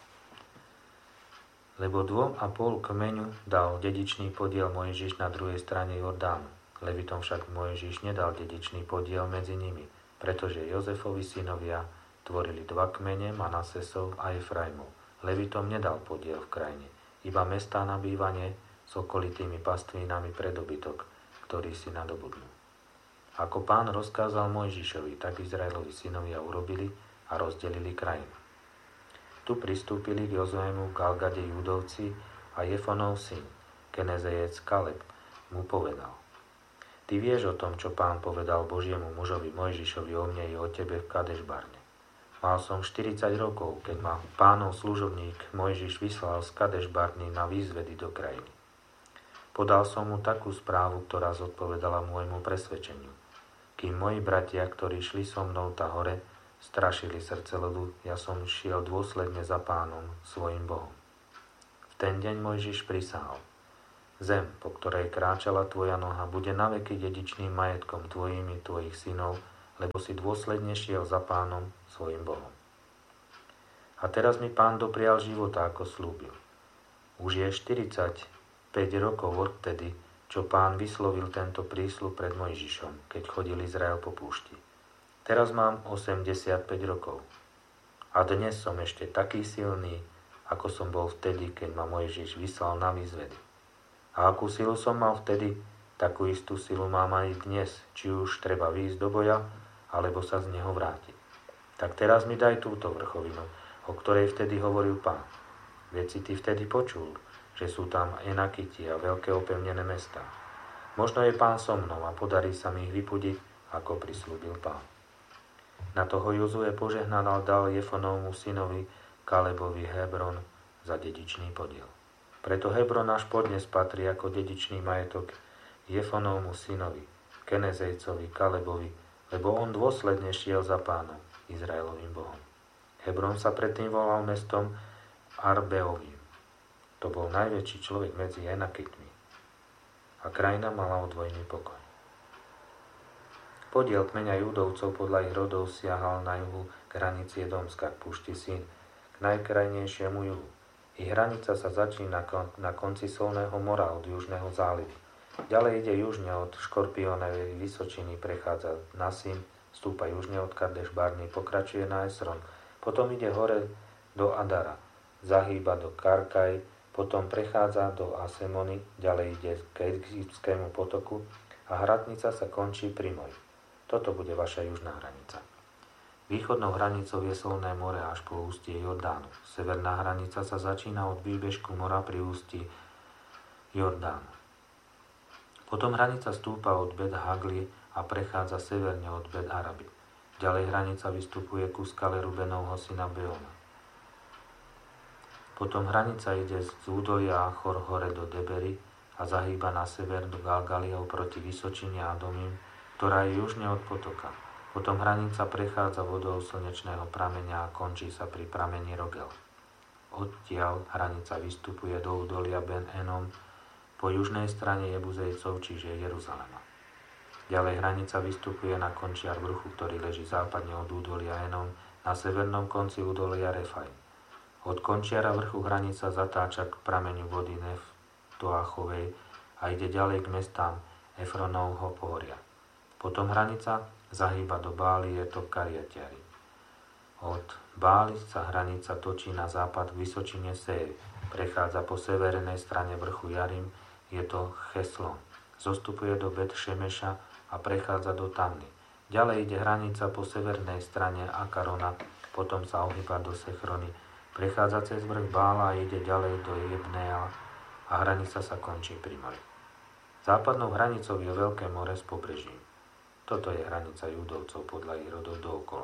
Lebo dvom a pol kmeňu dal dedičný podiel Mojžiš na druhej strane Jordánu. Levitom však Mojžiš nedal dedičný podiel medzi nimi, pretože Jozefovi synovia tvorili dva kmene, Manasesov a Efraimov. Levitom nedal podiel v krajine, iba mestá na bývanie s okolitými pastvínami pre dobytok, ktorý si nadobudnú. Ako Pán rozkázal Mojžišovi, tak Izraelovi synovia urobili a rozdelili krajinu. Tu pristúpili k Jozuemu v Galgade Júdovci a Jefonov syn, Kenezejec Kaleb, mu povedal: Ty vieš o tom, čo Pán povedal Božiemu mužovi Mojžišovi o mne i o tebe v Kadešbarne. Mal som štyridsať rokov, keď ma Pánov služobník Mojžiš vyslal z Kadešbarny na výzvedy do krajiny. Podal som mu takú správu, ktorá zodpovedala môjmu presvedčeniu. Kým moji bratia, ktorí šli so mnou tá hore, strašili srdce ľudu, ja som šiel dôsledne za Pánom, svojim Bohom. V ten deň Mojžiš prisahal: Zem, po ktorej kráčala tvoja noha, bude naveky dedičným majetkom tvojim i tvojich synov, lebo si dôsledne šiel za Pánom, svojim Bohom. A teraz mi Pán doprial života, ako slúbil. Už je štyridsaťpäť rokov odtedy, čo Pán vyslovil tento prísľub pred Mojžišom, keď chodil Izrael po púšti. Teraz mám osemdesiatpäť rokov. A dnes som ešte taký silný, ako som bol vtedy, keď ma Mojžiš vyslal na výzvedy. A akú silu som mal vtedy, takú istú silu mám aj dnes, či už treba výjsť do boja, alebo sa z neho vrátiť. Tak teraz mi daj túto vrchovinu, o ktorej vtedy hovoril Pán. Veď si ty vtedy počul, že sú tam Enakiti a veľké opevnené mestá. Možno je Pán so mnou a podarí sa mi ich vypudiť, ako prislúbil Pán. Na toho Jozue požehnal a dal Jefonovmu synovi Kalebovi Hebron za dedičný podiel. Preto Hebron až podnes patrí ako dedičný majetok Jefonovmu synovi, Kenezejcovi Kalebovi, lebo on dôsledne šiel za Pánom, Izraelovým Bohom. Hebron sa predtým volal mestom Arbeovým. To bol najväčší človek medzi Enakitmi. A krajina mala odvojný pokoj. Podiel kmeňa Judovcov podľa ich rodov siahal na juhu k hranici Edomska, k púšti Sín, k najkrajnejšiemu juhu. Ich hranica sa začína na konci Solného mora od južného zálivu. Ďalej ide južne od Škorpiónovej vysočiny, prechádza na Sín, stúpa južne od Kadeš Barny, pokračuje na Esron, potom ide hore do Adara, zahýba do Karkaj, potom prechádza do Asemony, ďalej ide k Egyptskému potoku a hradnica sa končí pri Moji. Toto bude vaša južná hranica. Východnou hranicou je Solné more až po ústie Jordánu. Severná hranica sa začína od výbežku mora pri ústí Jordánu. Potom hranica stúpa od Bet Hagli a prechádza severne od Bet Araby. Ďalej hranica vystupuje ku skale Rubenovho syna Beona. Potom hranica ide z údolia Achor hore do Debery a zahýba na sever do Galgaliov proti Vysočine Adomim, ktorá je južne od potoka. Potom hranica prechádza vodou slnečného prameňa a končí sa pri prameni Rogel. Odtiaľ hranica vystupuje do údolia Ben Enom po južnej strane Jebuzejcov, čiže Jeruzalema. Ďalej hranica vystupuje na končiar vrchu, ktorý leží západne od údolia Enom na severnom konci údolia Refaim. Od končiara vrchu hranica zatáča k prameňu vody Neftoachovej a ide ďalej k mestám Efronovho pohoria. Potom hranica zahýba do Báli, je to Kariatiari. Od Báli sa hranica točí na západ k vysočine Seir. Prechádza po severnej strane vrchu Jarim, je to Cheslon. Zostupuje do Bet Šemeša a prechádza do Tamny. Ďalej ide hranica po severnej strane Akarona, potom sa ohýba do Sechrony. Prechádza cez vrch Bála a ide ďalej do Jebnea a hranica sa končí pri mori. Západnou hranicou je Veľké more s pobrežím. Toto je hranica Judovcov podľa ich rodov dookola.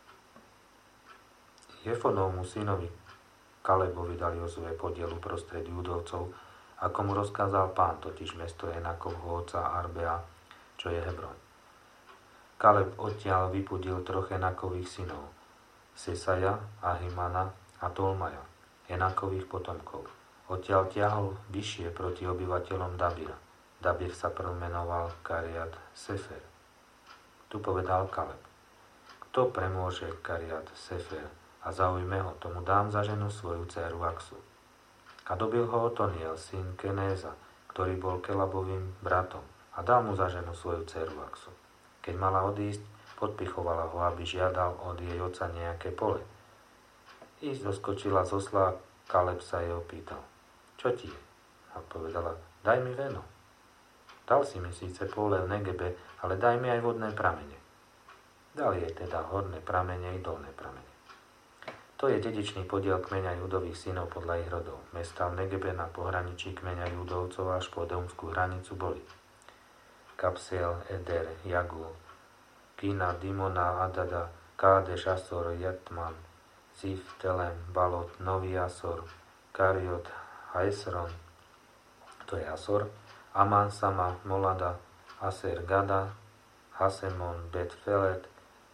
Jefonovmu synovi Kalebovi dal Jozue podiel uprostred Judovcov, ako mu rozkázal Pán, totiž mesto Enakovho otca Arbea, čo je Hebron. Kaleb odtiaľ vypudil troch Enakových synov, Sesaja, Ahimana a Tolmaja, Enakových potomkov. Odtiaľ ťahol vyššie proti obyvateľom Dabira. Dabir sa prv menoval Kariat Sefer. Tu povedal Kaleb: kto premôže Kariat Sefer a zaujme ho, tomu dám za ženu svoju dcéru Aksu. A dobil ho Otoniel, syn Kenéza, ktorý bol Kelabovým bratom, a dal mu za ženu svoju dcéru Aksu. Keď mala odísť, podpichovala ho, aby žiadal od jej otca nejaké pole. Ísť doskočila z osla, Kaleb sa jej opýtal: čo ti je? A povedala: daj mi veno. Dal si mi síce pole v Negebe, ale daj mi aj vodné pramene. Dal jej teda horné pramene i dolné pramene. To je dedičný podiel kmeňa Judových synov podľa ich rodov. Mestá v Negebe na pohraničí kmeňa Judovcov až po edomskú hranicu boli Kapsel, Eder, Jagul, Kina, Dimona, Adada, Kádeš, Asor, Jatman, Zif, Telem, Balot, Nový Asor, Kariot, Haesron, to je Asor, Aman, Sama, Molada, Aser, Gada, Hasemon, Bet Felet,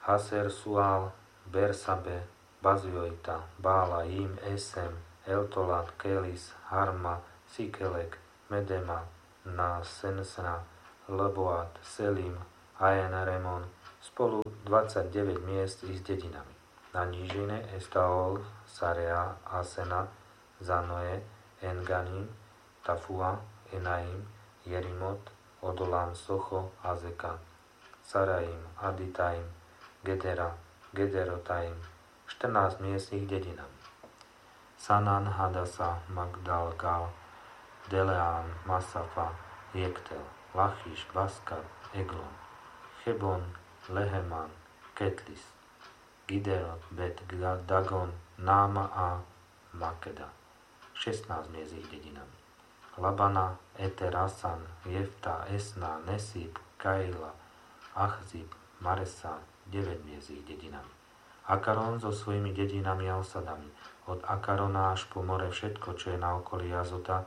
Haser Sual, Bersabe, Bazioita, Bála, Im, Esem, Eltolat, Kelis, Harma, Sikelek, Medema, Na Sensna, Leboat, Selim, Aen Remon, spolu dvadsaťdeväť miest s dedinami. Na nížine Estaol, Sarea, Asena, Zanoe, Enganim, Tafua, Enaim, Jerimot, Odolam, Socho, Azeka, Saraim, Aditaim, Gedera, Gederotaim, štrnásť miest s ich dedinami. Sanan, Hadasa, Magdal, Gal, Deleán, Masafa, Jektel, Lachiš, Baskat, Eglon, Chebon, Leheman, Ketlis, Giderot, Bet, Dagon, Náma a Makeda. šestnásť miest s ich dedinami. Labana, Eter, Asan, Jefta, Esna, Nesib, Kaila, Achzib, Maresa, deväť miest s ich dedinami. Akaron so svojimi dedinami a osadami, od Akarona až po more všetko, čo je na okolí Azota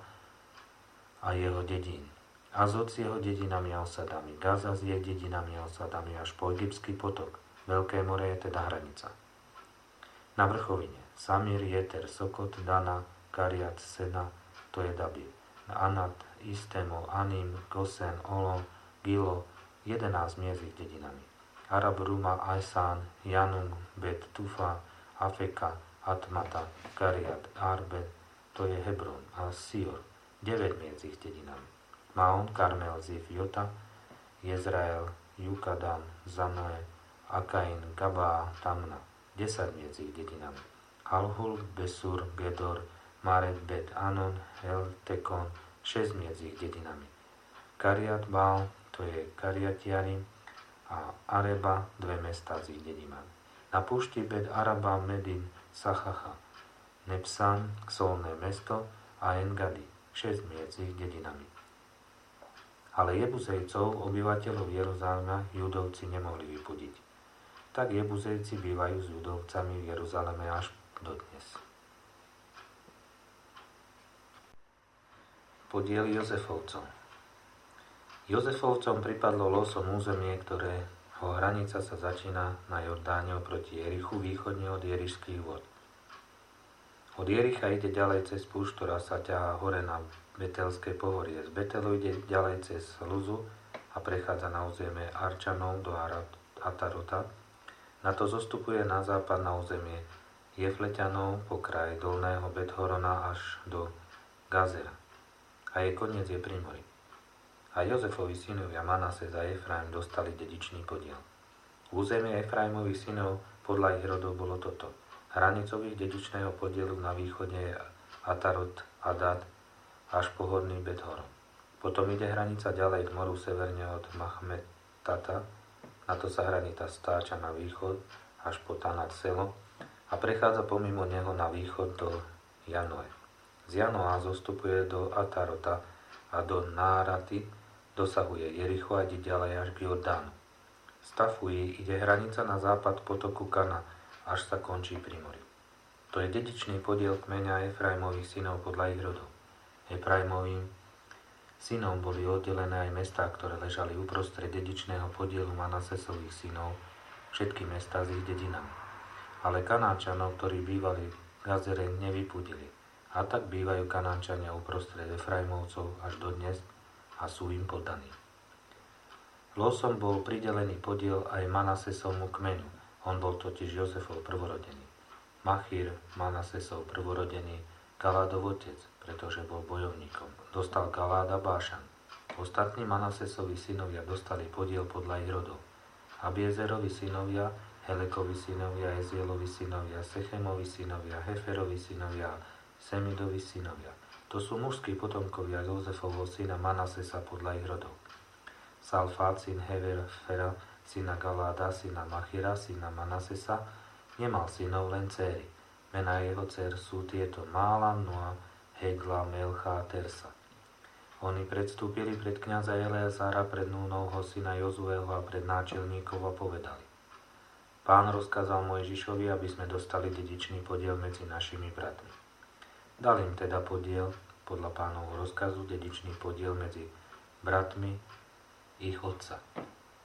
a jeho dedín. Azot s jeho dedinami a osadami, Gaza s jej dedinami a osadami až po Egyptský potok. Veľké more je teda hranica. Na vrchovine Samir, Jeter, Sokot, Dana, Kariat, Sena, to je Dabir. Anat, Istemo, Anim, Gosen, Olom, Gilo, jedenásť miest s ich dedinami. Arab, Ruma, Ajsán, Janum, Bet, Tufa, Afeka, Atmata, Kariat, Arbe, to je Hebron a Sior, deväť miest s ich dedinami. Maon, Karmel, Zif, Jota, Jezrael, Jukadan, Zanoe, Akain, Gabá, Tamna, desať miest s ich dedinami. Alhul, Besur, Gedor, Maret, Bet, Anon, El, Tekon, šesť miest s ich dedinami. Kariat, Baal, to je Kariatiarim, a Areba, dve mestá s ich dedinami. Na púšti Bet Araba, Medin, Sachacha, Nepsan, solné mesto a Engadi, šesť miest s ich dedinami. Ale Jebuzejcov, obyvateľov Jeruzalema, Judovci nemohli vypudiť. Tak Jebuzejci bývajú s Judovcami v Jeruzaleme až dodnes. Podiel Jozefovcov. Jozefovcom pripadlo losom územie, ktorého hranica sa začína na Jordáne oproti Jerichu, východne od Jerišských vod. Od Jericha ide ďalej cez púšť, ktorá sa ťahá hore na Betelské pohorie. Z Betelu ide ďalej cez Luzu a prechádza na územie Arčanov do Atarota. Na to zostupuje na západ na územie Jefleťanov po kraji dolného Bethorona až do Gazera. A jej koniec je pri mori. A Jozefovi synovia Manases a Efraim dostali dedičný podiel. Územie Efraimových synov podľa ich rodov bolo toto. Hranicou ich dedičného podielu na východe je Atarot, Adad až po horný Bethoron. Potom ide hranica ďalej k moru severne od Machmetata, na to sa hranica stáča na východ až po Tanat Selo a prechádza pomimo neho na východ do Janoe. Z Janoa zostupuje do Atarota a do Náraty, dosahuje Jericho a ide ďalej až k Jordánu. Z Tafuji ide hranica na západ potoku Kana, až sa končí pri mori. To je dedičný podiel kmeňa Efraimových synov podľa ich rodov. Efraimovým synom boli oddelené aj mestá, ktoré ležali uprostred dedičného podielu Manasesových synov, všetky mestá s ich dedinami. Ale Kanáčanov, ktorí bývali v Gazere, nevypudili. A tak bývajú Kanáčania uprostred Efraimovcov až dodnes a sú im poddaní. Losom bol pridelený podiel aj Manasesovmu kmeňu. On bol totiž Jozefov prvorodený. Machír, Manasesov prvorodený, Galádov otec, pretože bol bojovníkom. Dostal Galáda Bášan. Ostatní Manasesovi synovia dostali podiel podľa ich rodov. Abiezerovi synovia, Helekovi synovia, Ezielovi synovia, Sechemovi synovia, Heferovi synovia, Semidovi synovia. To sú mužskí potomkovia Jozefovho syna Manasesa podľa ich rodov. Salfát, syn Hefera, syna Galáda, syna Machira, syna Manasesa, nemal synov, len céry. Mená jeho dcer sú tieto: Mála, Noa, Hegla, Melcha a Tersa. Oni predstúpili pred kňaza Eleazára, pred Núnovho syna Jozueho a pred náčelníkov a povedali: Pán rozkázal Mojžišovi, aby sme dostali dedičný podiel medzi našimi bratmi. Dal im teda podiel, podľa pánovho rozkazu, dedičný podiel medzi bratmi ich otca.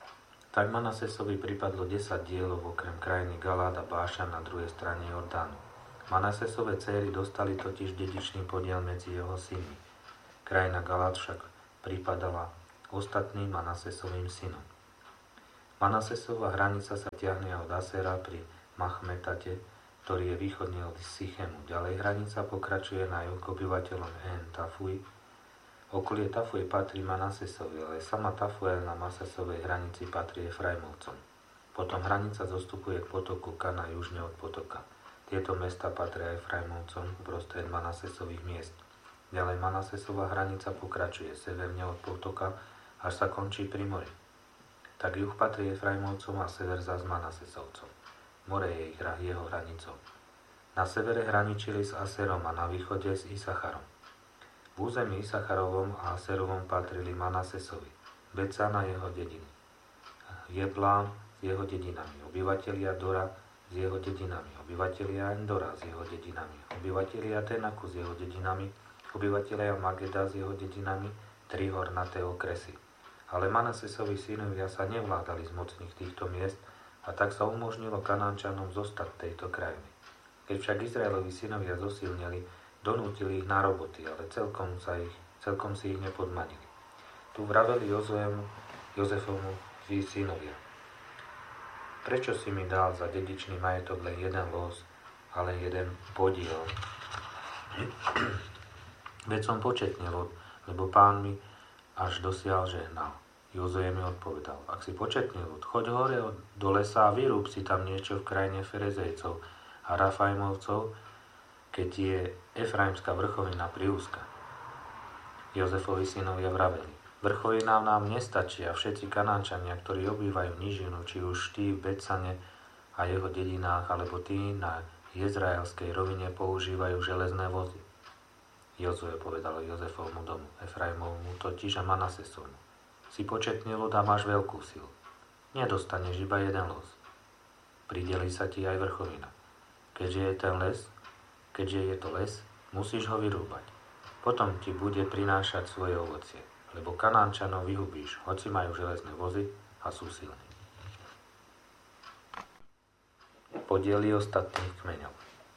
Tak Manasesovi pripadlo desať dielov okrem krajiny Galád a Bášan na druhej strane Jordánu. Manasesove céry dostali totiž dedičný podiel medzi jeho synmi. Krajina Galád však pripadala ostatným Manasesovým synom. Manasesova hranica sa ťahne od Asera pri Machmetate, ktorý je východne od Sychemu. Ďalej hranica pokračuje na juh k obyvateľom En Tafuj. Okolie Tafuj patrí Manasesovi, ale sama Tafuel na Manasesovej hranici patrí Efraimovcom. Potom hranica zostupuje k potoku Kana južne od potoka. Tieto mesta patria Efraimovcom uprostred Manasesových miest. Ďalej Manasesova hranica pokračuje severne od potoka, až sa končí pri mori. Tak juh patrí Efraimovcom a sever zas Manasesovcom. More je ich jeho hranicou. Na severe hraničili s Aserom a na východe s Isacharom. V území Isacharovom a Aserovom patrili Manasesovi, Becan a jeho dediny, Jeblám s jeho dedinami, obyvatelia Dora s jeho dedinami, obyvatelia Endora s jeho dedinami, obyvatelia Tenaku s jeho dedinami, obyvatelia Mageda s jeho dedinami, tri hornaté okresy. Ale Manasesovi synovia sa nevládali zmocniť týchto miest a tak sa umožnilo Kanánčanom zostať v tejto krajine. Keď však Izraelovi synovia zosilneli, donútili ich na roboty, ale celkom, sa ich, celkom si ich nepodmanili. Tu vraveli Jozuemu, Jozefovmu synovia: Prečo si mi dal za dedičný majetok len jeden los, ale jeden podiel? Veď som početnil, lebo pán mi až dosiaľ žehnal. Jozue mi odpovedal: Ak si početný ľud, choď hore do lesa a vyrúb si tam niečo v krajine Ferezejcov a Rafajmovcov, keď je Efraimská vrchovina priúzka. Jozefovi synovia vraveli: Vrchovina nám nestačí a všetci Kanánčania, ktorí obývajú nížinu, či už tí v Becane a jeho dedinách, alebo tí na Jezraelskej rovine používajú železné vozy. Jozue povedal Jozefovmu domu, Efraimovmu totiž a Manasesovmu: Si početný ľud a máš veľkú silu. Nedostaneš iba jeden los. Prideli sa ti aj vrchovina. Keďže je ten les, keďže je to les, musíš ho vyrúbať. Potom ti bude prinášať svoje ovocie, lebo Kanánčanov vyhubíš, hoci majú železné vozy a sú silní. Podiely ostatných kmeňov.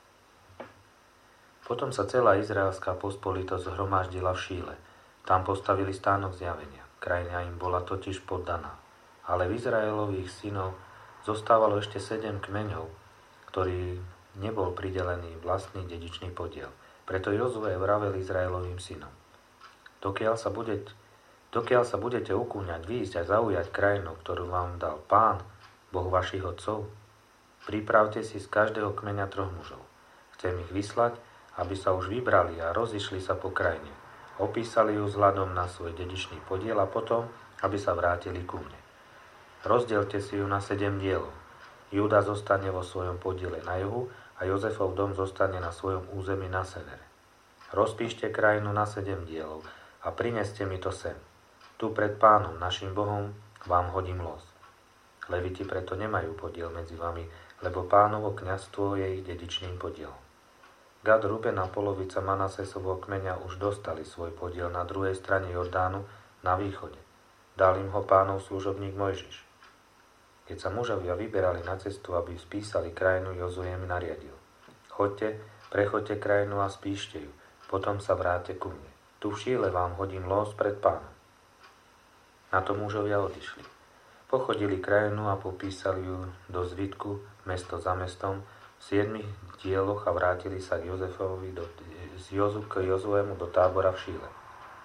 Potom sa celá izraelská pospolitosť zhromaždila v Šíle. Tam postavili stánok zjavenia. Krajina im bola totiž poddaná. Ale v Izraelových synov zostávalo ešte sedem kmeňov, ktorí nebol pridelený vlastný dedičný podiel. Preto Jozue vravel Izraelovým synom: Dokiaľ sa, budete, dokiaľ sa budete ukúňať, výjsť a zaujať krajinu, ktorú vám dal Pán, Boh vašich otcov, pripravte si z každého kmeňa troch mužov. Chcem ich vyslať, aby sa už vybrali a rozišli sa po krajine. Opísali ju vzhľadom na svoj dedičný podiel a potom, aby sa vrátili ku mne. Rozdielte si ju na sedem dielov. Júda zostane vo svojom podiele na juhu a Jozefov dom zostane na svojom území na severe. Rozpíšte krajinu na sedem dielov a prineste mi to sem. Tu pred Pánom, našim Bohom, vám hodím los. Leviti preto nemajú podiel medzi vami, lebo Pánovo kňazstvo je ich dedičným podielom. Gad, Ruben a polovica Manasesovho kmeňa už dostali svoj podiel na druhej strane Jordánu na východe. Dal im ho Pánov služobník Mojžiš. Keď sa mužovia vyberali na cestu, aby spísali krajinu, Jozue im nariadil: Choďte, prechoďte krajinu a spíšte ju, potom sa vráte ku mne. Tu v Šíle vám hodím los pred Pánom. Na to mužovia odišli. Pochodili krajinu a popísali ju do zvitku, mesto za mestom, v siedmich dieloch a vrátili sa k Jozefovi do, z Jozu k Jozuemu do tábora v Šíle.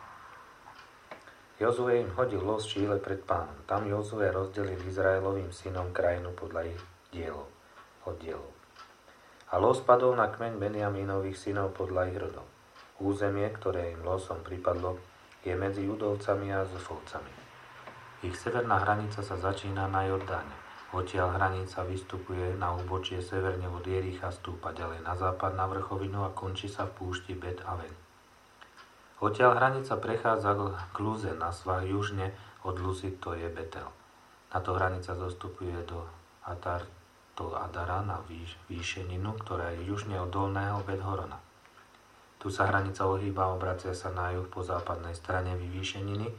Jozue im hodil los v Šíle pred Pánom. Tam Jozue rozdelil Izraelovým synom krajinu podľa ich dielov, oddielov. A los padol na kmeň Benjamínových synov podľa ich rodov. Územie, ktoré im losom pripadlo, je medzi Judovcami a Jozefovcami. Ich severná hranica sa začína na Jordáne. Odtiaľ hranica vystupuje na úbočie severne od Jericha, stúpa ďalej na západ na vrchovinu a končí sa v púšti Bet Aven. Odtiaľ hranica prechádza k Luze na svah južne od Luzy, to je Betel. Táto hranica zostupuje do Atar, do Adara na výš, výšeninu, ktorá je južne od dolného Bet Horona. Tu sa hranica ohýba a obracia sa na juh po západnej strane vyvýšeniny,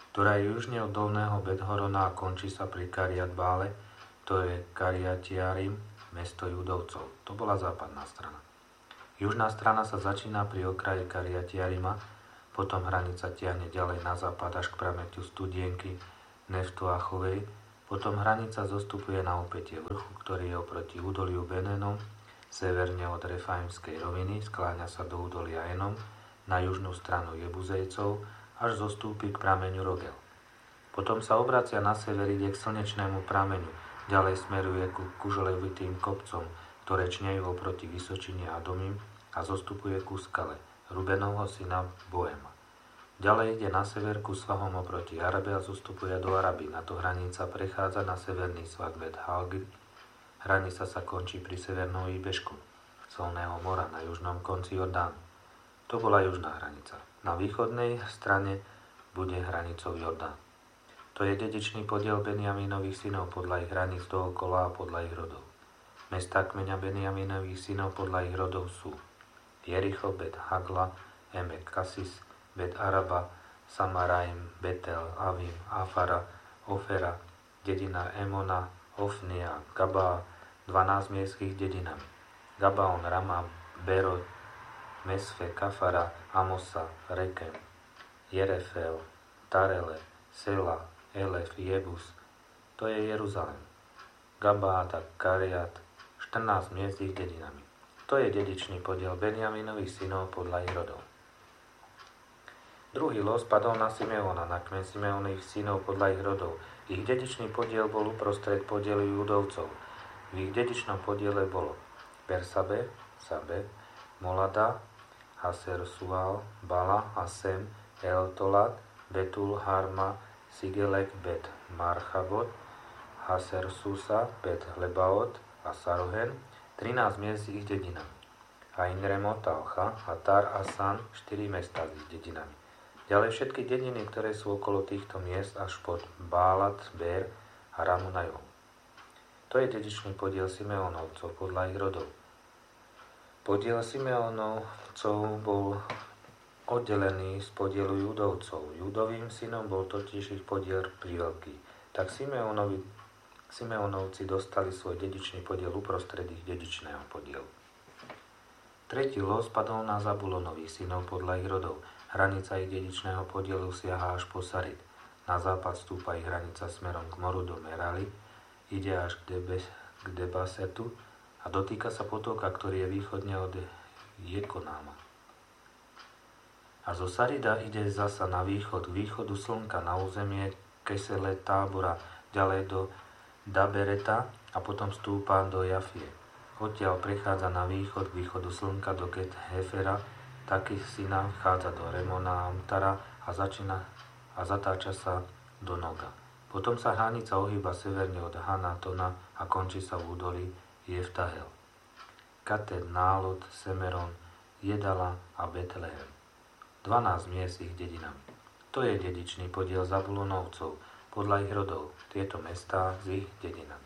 ktorá je južne od dolného Bet-horona a končí sa pri Kariat Bále, to je Kariatiarim, mesto Judovcov. To bola západná strana. Južná strana sa začína pri okraji Kariatiarima, potom hranica tiahne ďalej na západ až k prameťu Studienky, Neftoachovej, potom hranica zostupuje na opätie vrchu, ktorý je oproti údoliu Benenom, severne od Refaimskej roviny, skláňa sa do údolia Enom, na južnú stranu Jebuzejcov, až zostúpi k prameňu Rogel. Potom sa obracia na sever, ide k slnečnému prameňu, ďalej smeruje ku kuželevitým kopcom, ktoré čnejú oproti Vysočine a Domim a zostupuje ku skale Rubenovho syna Boema. Ďalej ide na sever ku svahom oproti Arabe a zostupuje do Araby. Na to hranica prechádza na severný svah Bet-Halgi. Hranica sa končí pri severnom výbežku Solného mora na južnom konci Jordánu. To bola južná hranica. Na východnej strane bude hranicou Jordán. To je dedičný podiel Benjamínových synov podľa ich hraníc dookola a podľa ich rodov. Mestá kmeňa Benjamínových synov podľa ich rodov sú Jericho, Bet-Hagla, Emek Kasis, Bet-Araba, Samaraim, Betel, Avim, Afara, Ofera, dedina Emona, Ofnia, Gabá, dvanásť miestských dedinami. Gabaon, Rama, Berot, Mesfe, Kafara, Amosa, Rekem, Jerefel, Tarele, Sela, Elef, Jebus. To je Jeruzalém. Gabáta, Kariat, štrnásť miest ich dedinami. To je dedičný podiel Benjamínových synov podľa ich rodov. Druhý los padol na Simeona, na kmeň Simeonových synov podľa ich rodov. Ich dedičný podiel bol uprostred podielu Judovcov. V ich dedičnom podiele bolo Bersabe, Sabe, Molada, Haser Sual, Bala, Asem, Eltolat, Betul, Harma, Sigelek, Bet Marchabot, Haser Susa, Bet Lebaot a Sarohen, trinásť miest ich dedinami. A Inremot, Alcha, Hatar, Asan, štyri mestá s ich dedinami. Ďalej všetky dediny, ktoré sú okolo týchto miest až pod Bálat, Bér a Ramu na juhu. To je dedičný podiel Simeónovcov podľa ich rodov. Podiel Simeónovcov bol oddelený z podielu Judovcov. Judovým synom bol totiž ich podiel priveľký. Tak Simeónovi, Simeónovci dostali svoj dedičný podiel uprostred ich dedičného podielu. Tretí los padol na Zabulonových synov podľa ich rodov. Hranica ich dedičného podielu siaha až po Sarid. Na západ stúpa ich hranica smerom k moru do Merali, ide až k, Debe, k Debasetu a dotýka sa potoka, ktorý je východne od Jekonáma. A zo Sarida ide zasa na východ, k východu slnka na územie Kesele Tábora, ďalej do Dabereta a potom stúpa do Jafie. Odtiaľ prechádza na východ, k východu slnka do Ket Hefera, taký syna vchádza do Remona a Amtara a začína a zatáča sa do Noga. Potom sa hranica ohýba severne od Hanatona a končí sa v údolí Jeftahel. Kated, Nálot, Semeron, Jedala a Betlehem. dvanásť miest ich dedinami. To je dedičný podiel Zabulonovcov podľa ich rodov. Tieto mestá s ich dedinami.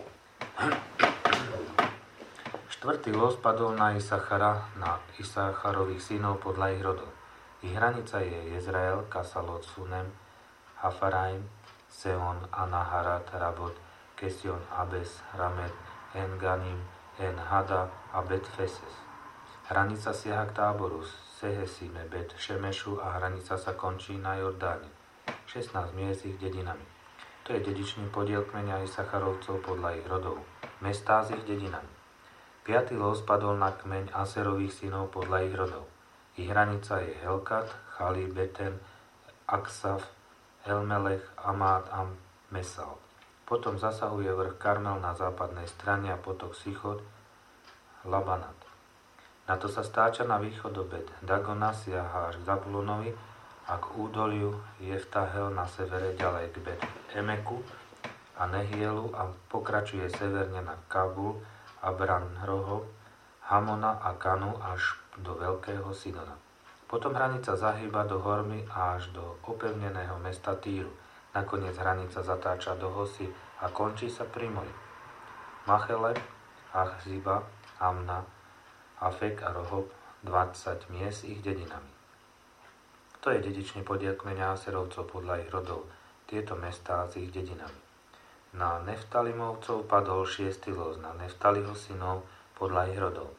Štvrtý los padol na Isachara, na Isacharových synov podľa ich rodov. Ich hranica je Jezrael, Kasalot, Sunem, Hafaraim, Seon, Anaharat, Rabot, Kesion, Abes, Ramet, En-Ganim, En-Hada a Bet-Feses. Hranica siaha k Táboru, Sehesime, Bet-Šemešu a hranica sa končí na Jordáne. šestnásť miest ich dedinami. To je dedičný podiel kmeňa Isacharovcov podľa ich rodov. Mestá s ich dedinami. Piatý los padol na kmeň Aserových synov podľa ich rodov. Ich hranica je Helkat, Chali, Beten, Aksaf, Elmelech, Amát a Mesal. Potom zasahuje vrch Karmel na západnej strane a potok Sichot, Labanat. Na to sa stáča na východ do Bet Dagona, siaha až k Zabulonovi a k údoliu Jeftahel na severe ďalej k Bet Emeku a Nehielu a pokračuje severne na Kabul, Abranroho, Hamona a Kanu až do Veľkého Sidona. Potom hranica zahýba do Hormy a až do opevneného mesta Týru. Nakoniec hranica zatáča do Hosy a končí sa pri mori. Machele, Achziba, Amna, Afek a Rohob, dvadsať miest ich dedinami. To je dedičný podiel kmeňa Aserovcov podľa ich rodov, tieto mestá s ich dedinami. Na Neftalimovcov padol šiestý los, na Neftaliho synov podľa ich rodov.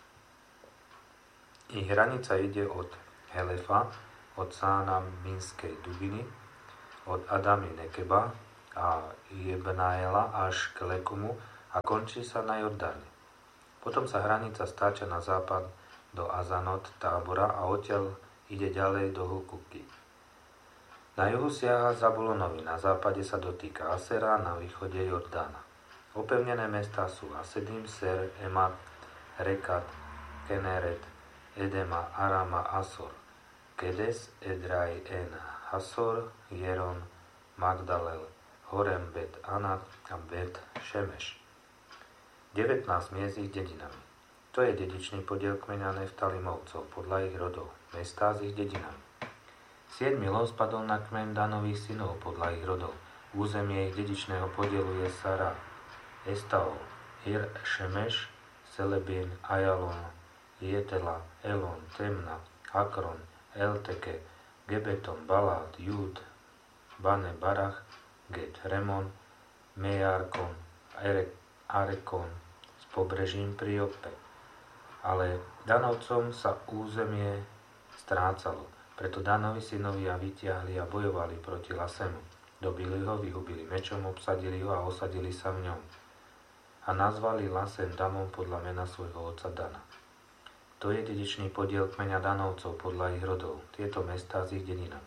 Ich hranica ide od Helefa, od Sána Minskej Dubiny, od Adami Nekeba a Jebnaela až k Lekumu a končí sa na Jordáne. Potom sa hranica stáča na západ do Azanot Tábora a odtiaľ ide ďalej do Hukuky. Na juhu siaha Zabulonovi, na západe sa dotýka Asera, na východe Jordána. Opevnené mestá sú Asedim, Ser, Emat, Rekat, Keneret, Edema, Arama, Asor, Kedes, Edraj, En, Hasor, Jeron, Magdalel, Horem, Bet Anat a Bet Šemeš. devätnásť miest ich dedinami. To je dedičný podiel kmeňa Neftalimovcov podľa ich rodov, mestá s ich dedinami. Siedmy los padol na kmeň Danových synov podľa ich rodov. Územie ich dedičného podielu je Sara, Estaol, Hir, Šemeš, Selebin, Ajalon, Jetela, Elon, Temna, Akron, Elteke, Gebeton, Balát, Júd, Bane, Barach, Get, Remon, Mejarkon, Arekon s pobrežím pri Joppe. Ale Danovcom sa územie strácalo, preto Danovi synovia vytiahli a bojovali proti Lasemu. Dobili ho, vyhubili mečom, obsadili ho a osadili sa v ňom. A nazvali Lasem Damom podľa mena svojho otca Dana. To je dedičný podiel kmeňa Danovcov podľa ich rodov, tieto mestá s ich dedinami.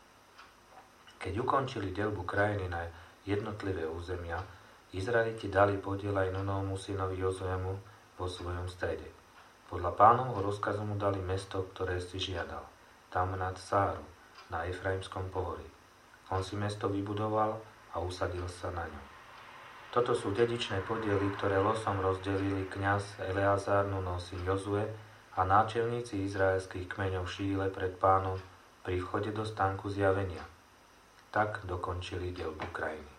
Keď ukončili deľbu krajiny na jednotlivé územia, Izraeliti dali podiel aj Nunovmu synovi Jozuemu vo svojom strede. Podľa Pánovho rozkazu mu dali mesto, ktoré si žiadal, Tamnat Sáru, na Efraimskom pohorí. On si mesto vybudoval a usadil sa na ňom. Toto sú dedičné podiely, ktoré losom rozdelili kňaz Eleazar, Nunov syn Jozue a náčelníci izraelských kmeňov Šíle pred Pánom pri vchode do stánku zjavenia. Tak dokončili deľbu krajiny.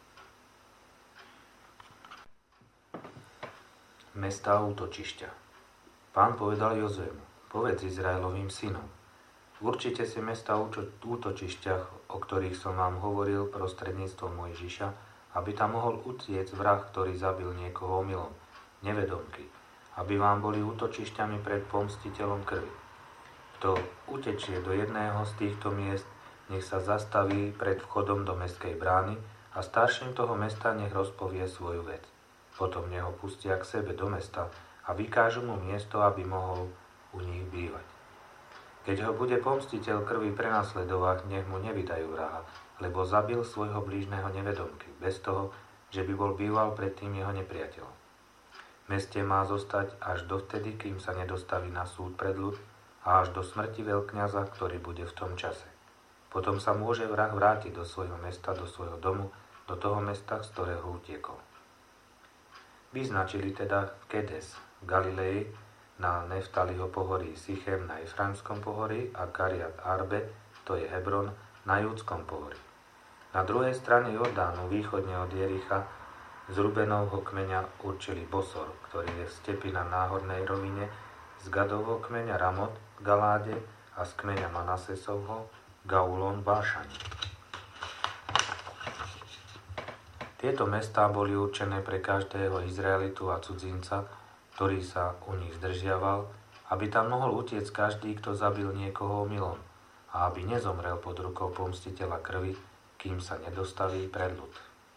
Mestá útočišťa. Pán povedal Jozuemu, povedz Izraelovým synom, určite si mestá útočišťach, o ktorých som vám hovoril prostredníctvom Mojžiša, aby tam mohol utiec vrah, ktorý zabil niekoho omylom, nevedomky, aby vám boli útočišťami pred pomstiteľom krvi. Kto utečie do jedného z týchto miest, nech sa zastaví pred vchodom do mestskej brány a starším toho mesta nech rozpovie svoju vec. Potom neho pustia k sebe do mesta a vykážu mu miesto, aby mohol u nich bývať. Keď ho bude pomstiteľ krvi prenasledovať, nech mu nevydajú vraha, lebo zabil svojho blížneho nevedomky, bez toho, že by bol býval predtým jeho nepriateľom. V meste má zostať až dovtedy, kým sa nedostaví na súd pred ľud a až do smrti veľkňaza, ktorý bude v tom čase. Potom sa môže vrah vrátiť do svojho mesta, do svojho domu, do toho mesta, z ktorého utiekol. Vyznačili teda Kedes v Galilei na Neftaliho pohorí, Sichem na Efraimskom pohorí a Kariat Arbe, to je Hebron, na Júdskom pohorí. Na druhej strane Jordánu, východne od Jericha, z Rubenovho kmeňa určili Bosor, ktorý je v stepi na náhornej rovine, z Gadovho kmeňa Ramot v Galáde a z kmeňa Manasesovho Gaulon Bášani. Tieto mestá boli určené pre každého Izraelitu a cudzinca, ktorý sa u nich zdržiaval, aby tam mohol utiec každý, kto zabil niekoho omylom a aby nezomrel pod rukou pomstiteľa krvi, kým sa nedostaví pred ľud.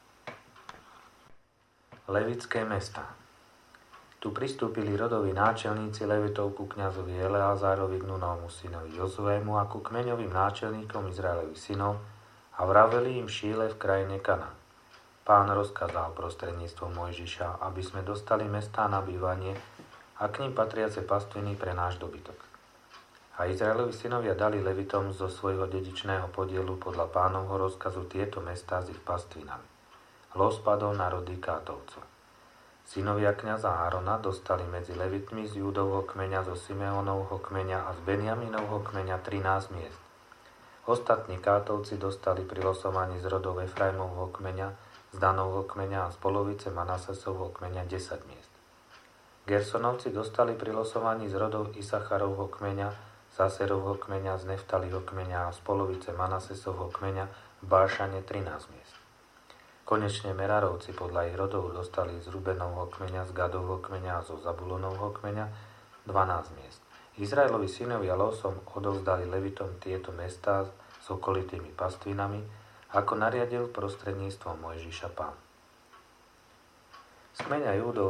Levické mestá. Tu pristúpili rodoví náčelníci Levitov ku kňazovi Eleazárovi, k Nunovmu synovi Jozuému a ku kmeňovým náčelníkom Izraelových synov a vraveli im Šíle v krajine Kanán. Pán rozkázal prostredníctvom Mojžiša, aby sme dostali mestá na bývanie a k nim patriace pastviny pre náš dobytok. A Izraelovi synovia dali Levitom zo svojho dedičného podielu podľa Pánovho rozkazu tieto mestá s ich pastvinami. Los padol na rody Kátovcov. Synovia kňaza Árona dostali medzi Levitmi z Júdovho kmeňa, zo Simeonovho kmeňa a z Benjaminovho kmeňa trinásť miest. Ostatní Kátovci dostali pri losovaní z rodov Efraimovho kmeňa, z Danovho kmeňa a z polovice Manasesovho kmeňa desať miest. Gersonovci dostali pri losovaní z rodov Isacharovho kmeňa, z z Aserovho kmeňa, z Neftaliho kmeňa a z polovice Manasesovho kmeňa v Bášane trinásť miest. Konečne Merarovci podľa ich rodov dostali z Rubenovho kmeňa, z Gadovho kmeňa a zo Zabulonovho kmeňa dvanásť miest. Izraelovi synovia losom odovzdali Levitom tieto mestá s okolitými pastvinami, ako nariadil prostredníctvom Mojžiša Pán. Z kmeňa Júdov